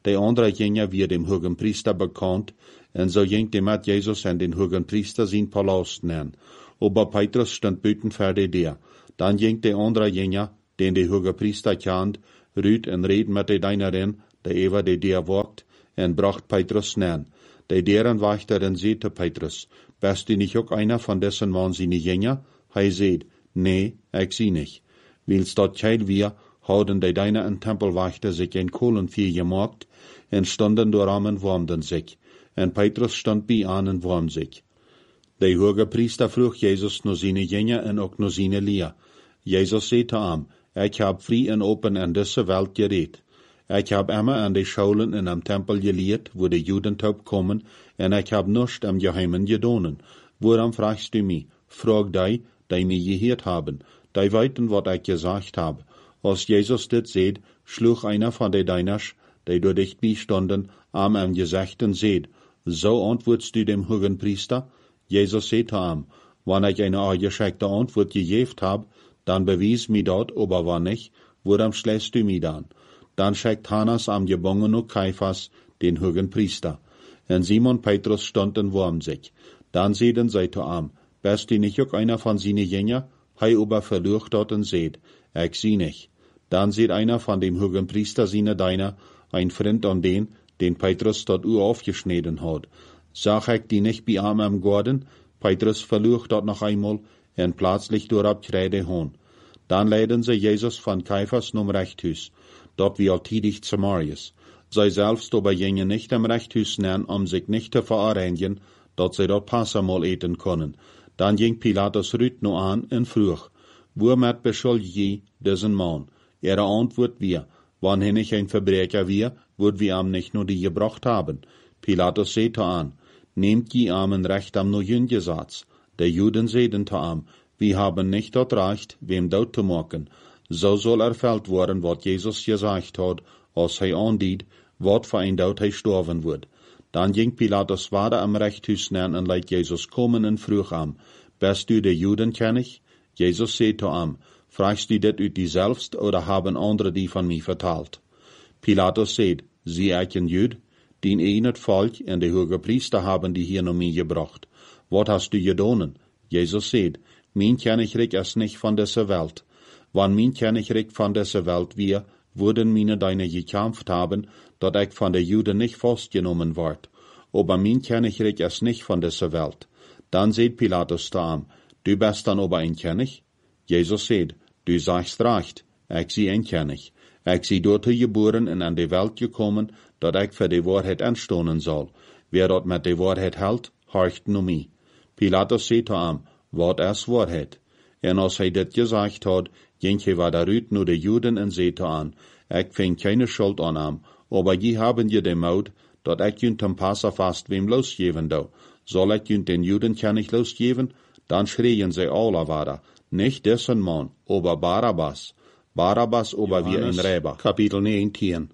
De andere gingen weer dem hogen priester bekannt, en zo ging de met Jesus en den hogen priester zijn palast neer. Aber Petrus stond buiten voor de deur. Dan ging de andere gingen, den de hoge priester kent, ruut en reed met de dienarin, de over de deur wacht, en bracht Petrus neer. De deurenwachter zei te Petrus, bist du nicht auch einer von dessen Mann seine Jünger? Hij zei, nee, ik zie nicht. Wils dat keil wir, hadden de deine en tempelwachter sich ein Kohlenvier gemacht, en stonden dooram en warmden sich. En Petrus stond bij aan en warm sich. De hoge priester vroeg Jesus naar seine Jünger en ook naar seine leer. Jesus zei te hem, ik heb vrij en open in deze welt gereed. Ik heb immer aan de scholen in am tempel geleerd, wo de Juden taub komen, en ik heb nichts am Geheimen gedonen. Waarom fragst du mich? Frag die, die mich geheerd haben. Die weten, wat ik gesagt habe. Als Jesus dit zeid, schlug einer von de Dieners, die door dicht bijstonden, am am gezegd en zeid, so antwoordst du dem hogen priester? Jesus zei te hem, wanneer ik eine aangeschikte antwoord gegeven heb, dan bewijs mij dat, aber wann nicht, waarom schlägst du mich dan? Dan schickt Hannas am gebongene Kaiphas, den hogen priester. En Simon Petrus stond en warm sich. Dan zeiden zij te hem, bist du nicht auch einer von seine Jünger? Hij aber verlucht dort en zeid, ik zie nicht. Dan zeid einer von dem hogen priester seine Diener, ein Freund an den, den Petrus dort u aufgeschneden hat. Sag ich die nicht bei ihm am Garten? Petrus verlucht dort noch einmal, en plötzlich durab kreide hon. Dan leiden sie Jesus von Kaiphas nom Rechthuis, dort wie altidig zu Marius. Zij selbst aber gingen nicht am Rechthuis neer, um sich nicht zu verarrangen, dat sie dort Passamal eten können. Dan ging Pilatus Rüt no an en vroeg, womit beschuldigt je diesen Mann? Ihre Antwort wir, wann hin ich ein Verbrecher wir, würd wir am nicht nur die gebracht haben. Pilatus sagte an, nehmt je am Recht am neuen Gesetz. Der Juden seiden te am, wir haben nicht dort Recht, wem dort zu machen. So soll erfüllt worden, wat Jesus gesagt hat, als hij andiet, wat für ein Dort hij sterven wird. Dan ging Pilatus weiter am Rechthuis neer en leidt Jesus kommen en vroeg am, bist du der Judenkönig? Jesus zei te am, fragst du dit uit die selbst, oder haben andere die von mir vertalt? Pilatus zei, zie ik een Jud? Die een het volk en de hoge priester haben die hier naar mij gebracht. Wat hast du gedonen? Jesus zei, mein Königreich ist nicht von dieser Welt. Wann mein Königreich von dieser Welt wir, würden meine Deine gekämpft haben, dat ich von der Juden nicht festgenommen ward. Aber mein Königreich ist nicht von dieser Welt. Dann seht Pilatus da am, du bist dann aber ein König? Jesus seht, du sagst recht, ich sie ein König. Ich sie dort geboren und an die Welt gekommen, dat ich für die Wahrheit anstonen soll. Wer dort mit die Wahrheit hält, horcht nur mich. Pilatus seht da am, wat ist Wahrheit? En als hij dit gesagt hat, ging hij weiter uit nur de Juden en zei an, ik vind keine Schuld an hem, aber je haben je de Maut, dat ik junt am Passafast wem losgeven do. Soll ik junt den Judenkönig losgeven? Dan schreien sie alle weiter, nicht dessen Mann, aber Barabbas. Barabbas aber wie ein Räber. Kapitel neunzehn.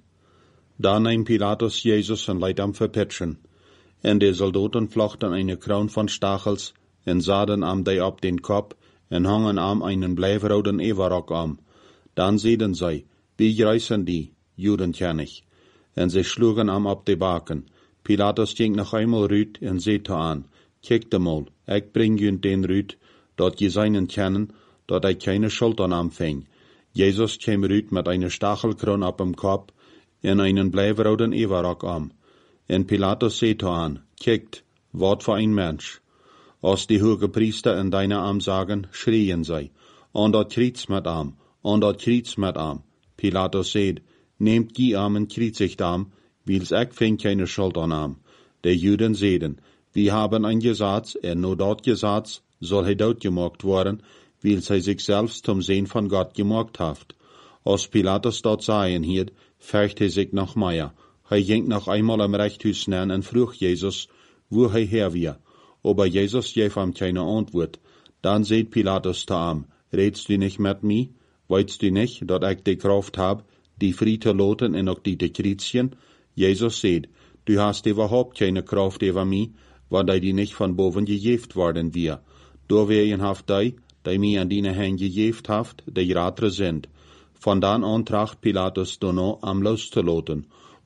Da nahm Pilatus Jesus en leidt am verpitschen. En de Soldaten flochten eine Kroon von Stachels, en saden am die op den Kopf, en hangen am einen blijfroden Everrock am. Dan zeiden zij, wie reißen die, Judenkönig? En sie schlugen am op de baken. Pilatus ging noch einmal rüt en zeete an, kijkt mal, ik bring junt den rüt, dat je seinen kennen, dat ik keine Schuld an am fing. Jesus käm rüt mit einer Stachelkron op dem Kopf, en einen blijfroden Everrock am. En Pilatus zeete an, kijkt, wat für ein Mensch. Als die hoge priester in deine Arm sagen, schrien zij, an dat kriets met am, an dat kriets met am. Pilatus seid, nehmt die Arm en kriezigt am, wils ik vind keine Schuld an am. De Juden zeiden, wir haben ein Gesetz, en nur dat Gesetz soll hij dood gemaakt worden, wils hij sich selbst zum Sehen von Gott gemaakt haft. Als Pilatus dat sagen hielt, fürcht hij sich noch mehr. Hij ging noch einmal am Rechthuis neer en vroeg Jesus, wo hij her wir. Aber Jesus gab ihm keine Antwort. Dann seht Pilatus zu ihm, redst du nicht mit mir? Weißt du nicht, dass ich die Kraft hab, die frei zu loten und auch die zu kriezen? Jesus seht, du hast überhaupt keine Kraft über mich, weil die nicht von boven gegeben worden wir. Da werden haft die, die mir an deine Hände gegeben haft, die Ratre sind. Von dann an tracht Pilatus donno am loszulaten.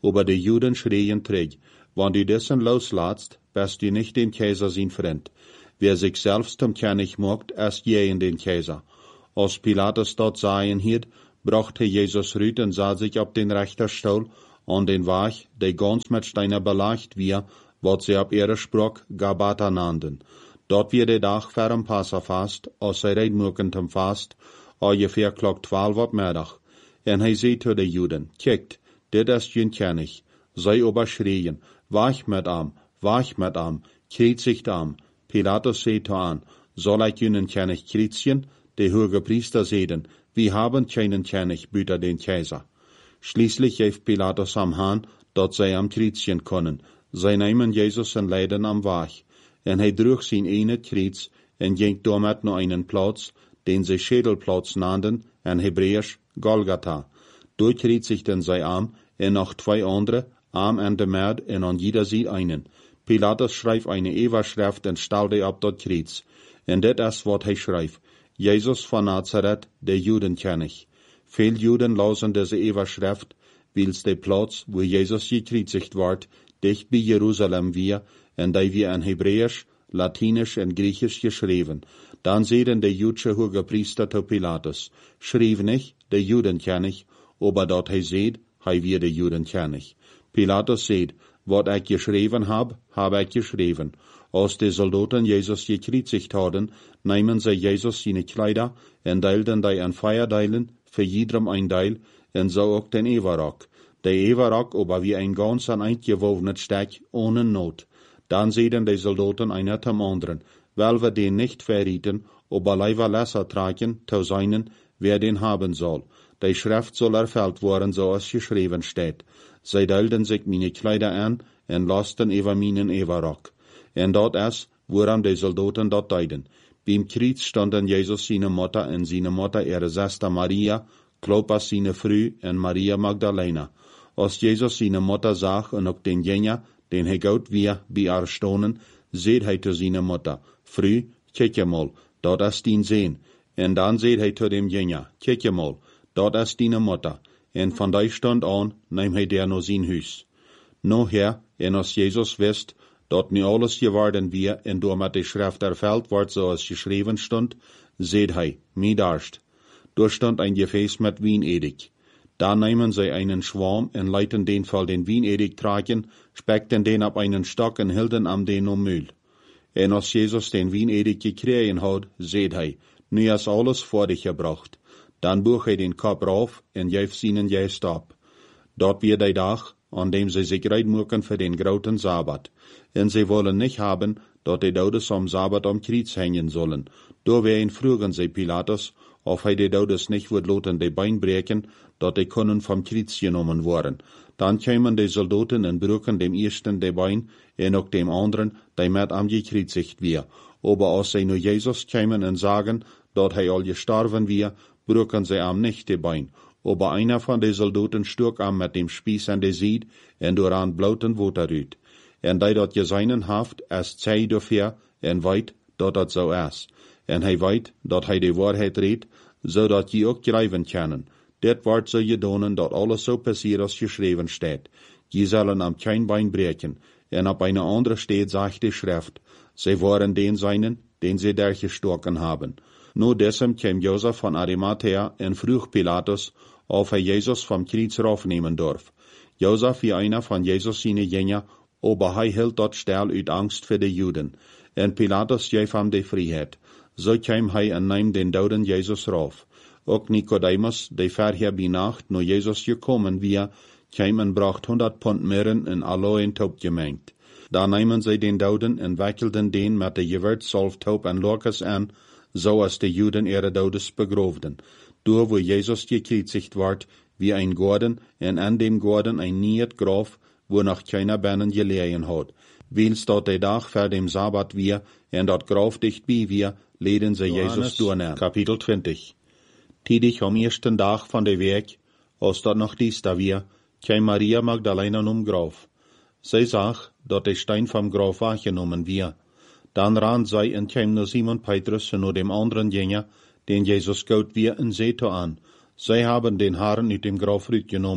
aber die Juden schrien träg, wenn du dessen loslatst, bist du nicht den Kaiser sein Freund. Wer sich selbst zum König macht, ist je in den Kaiser. Als Pilatus dort sahen hielt, brachte Jesus rüt und sah sich auf den Richterstuhl an den Weg, der ganz mit Steiner belegt wir, was sie ab ihrer Sprach Gabata nannten. Dort wird der Tag vor dem Passafast, als sie reitmucken zum Fast, ungefähr klock twaalf op middag. En hij zei zu de Juden, kijkt, dit is jun König. Zij überschreien, wach mit am, wach mit am, kreuzigt am. Pilatus zei zu an, soll ich jenen König kreuzigen? Der hohe Priester seiden, wir haben keinen König, büter den Kaiser. Schließlich heeft Pilatus am Hahn, dort zij am kreuzigen können. Zij nehmen Jesus en leiden am Wach. En hij droeg zijn ene kreuz en ging damit naar einen Platz, den sie Schädelplatz nannten, en Hebräisch Golgatha. Dort kreuzigten zij am, en noch zwei andere, am an de Merd en an jeder Seite einen. Pilatus schreibt eine Eberschrift en stellte ab dort Kreuz. En dit is wat hij schreibt. Jesus von Nazareth, der Judenkönig. Veel Juden lasen diese Eberschrift, wils der Platz, wo Jesus gekreuzigt ward, dicht bei Jerusalem wir, en die wir in Hebräisch, Latinisch en Griechisch geschrieben. Dann sehen der jüdische Hohepriester zu Pilatus, schrieb nicht der Judenkönig, aber dort hij seht, hij wir der Judenkönig. Pilatus seht, wat ich geschrieben hab, hab ich geschrieben. Als die Soldaten Jesus gekreuzigt hadden, nehmen sie Jesus seine Kleider en deilten die in Feierdeilen, für jedem ein Deil, en so auch den Everrock. Der Everrock aber wie ein ganz an eingewovenes Steck, ohne Not. Dann sehen die Soldaten einer zum anderen, weil wir den nicht verrieten, aber leider Lesser tragen, zu seinen, wer den haben soll. Die Schrift soll erfüllt worden, so als geschrieben steht. Sie deilten sich meine Kleider an, en lasten über meinen Everrock. En dort ist, woran die Soldaten dort deiden. Beim Kreuz standen Jesus seine Mutter en seine Mutter ihre Schwester Maria, Klopas seine Frau en Maria Magdalena. Als Jesus seine Mutter sah und auch den Jünger, den hij goud wir bij haar stonen, seht hij zu seiner Mutter, Frau, kijk je mal, dort ist din Sehn. En dann seht hij zu dem Jünger, kijk je mal, dort ist dine Mutter. En von die Stund an, neem hij der no sein Hus. No her, en als Jesus wist, dort nie alles geworden wir, en door met die Schrift erfüllt wordt, so als geschrieben stund, seht hij, mi darst. Dort stund ein Gefäß mit Wienedig. Da nehmen sie einen Schwarm en leiten den voll den Wienedig tragen, speckten den ab einen Stock en hielten am den um Mühl. En als Jesus den Wienedig gekriegen hat, seht hij, nu is alles vor dich gebracht. Dann buch hij den Kopf rauf en geeft seinen Geist ab. Dort wird der Tag, an dem sie sich reitmucken für den großen Sabbat. En sie wollen nicht haben, dort die Todes am Sabbat am Kreuz hängen sollen. Da wen frugen sie Pilatus, auf hij die Todes nicht wird loten die Bein brechen, dort die können vom Kreuz genommen worden. Dann kämen die Soldaten en brücken dem ersten die Bein, en auch dem anderen, die mit am gekreuzigt wir. Aber als sie nur Jesus kämen en sagen, dort hij all gestorben wir, brücken sie am nicht die Bein. Aber einer von den Soldaten sturk am mit dem Spieß an die Sied, en doran blauten Water rüt. En die dort geseinen haft, es zei dafür, en weit, dort dat so is. En hij weit, dat hij die Wahrheit redt, zodat je ook schrijven können. Dit wordt so gedonen, dat alles so passiert, als geschrieben steht. Je sollen am kein Bein brechen. En op eine andere steht, sagt die Schrift, sie waren den seinen, den sie der gestorken haben. Nur desem kam Josef von Arimathea en vroeg Pilatus, auf er Jesus vom Kreuz raufnehmen darf. Josef wie einer von Jesus seine Jünger, aber hij hielt dort still uit Angst für die Juden. En Pilatus gaf hem die Freiheit. So kam hij en nahm den doden Jesus rauf. Ook Nicodemus, der vorher bei Nacht nur Jesus gekommen wir, kam en bracht hundert Pfund Mirren en Aloe Taub gemengt. Da nahmen sie den Doden en wickelten den mit der Gewürzsalf Taub en Lokes an, so als die Juden ihre Todes begroften. Door wo Jesus gekreuzigt ward, wie ein Gordon, en an dem Gordon ein niet Graf, wo noch keiner Bennen gelegen hat. Wils dort der Tag vor dem Sabbat wir, en dort Graf dicht bei wir, leden sie Jesus durchnehmen. Kapitel zwanzig. Tidig am ersten Tag von der Weg, als dort noch dies da wir, kam Maria Magdalena um Graf. Sie sah, dort der Stein vom Graf wahrgenommen wir. Dann ran sie und kam nur Simon Petrus und nur dem anderen Jünger, den Jesus gaut wir in Seto an. Sie haben den Haaren uit dem Graf genommen,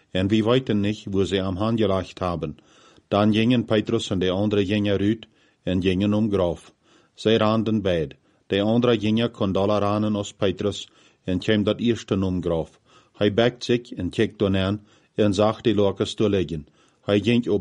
en we weten nicht, wo sie am Handgelacht haben. Dann gingen Petrus und der andere gingen rüt en gingen um Graf. Sie randen beid. Der andere gingen kon dollar ranen als Petrus en kwam dat eerste um Graf. Hij bekt zich en kijkt dan aan en zag die lokers te liggen. Hij ging op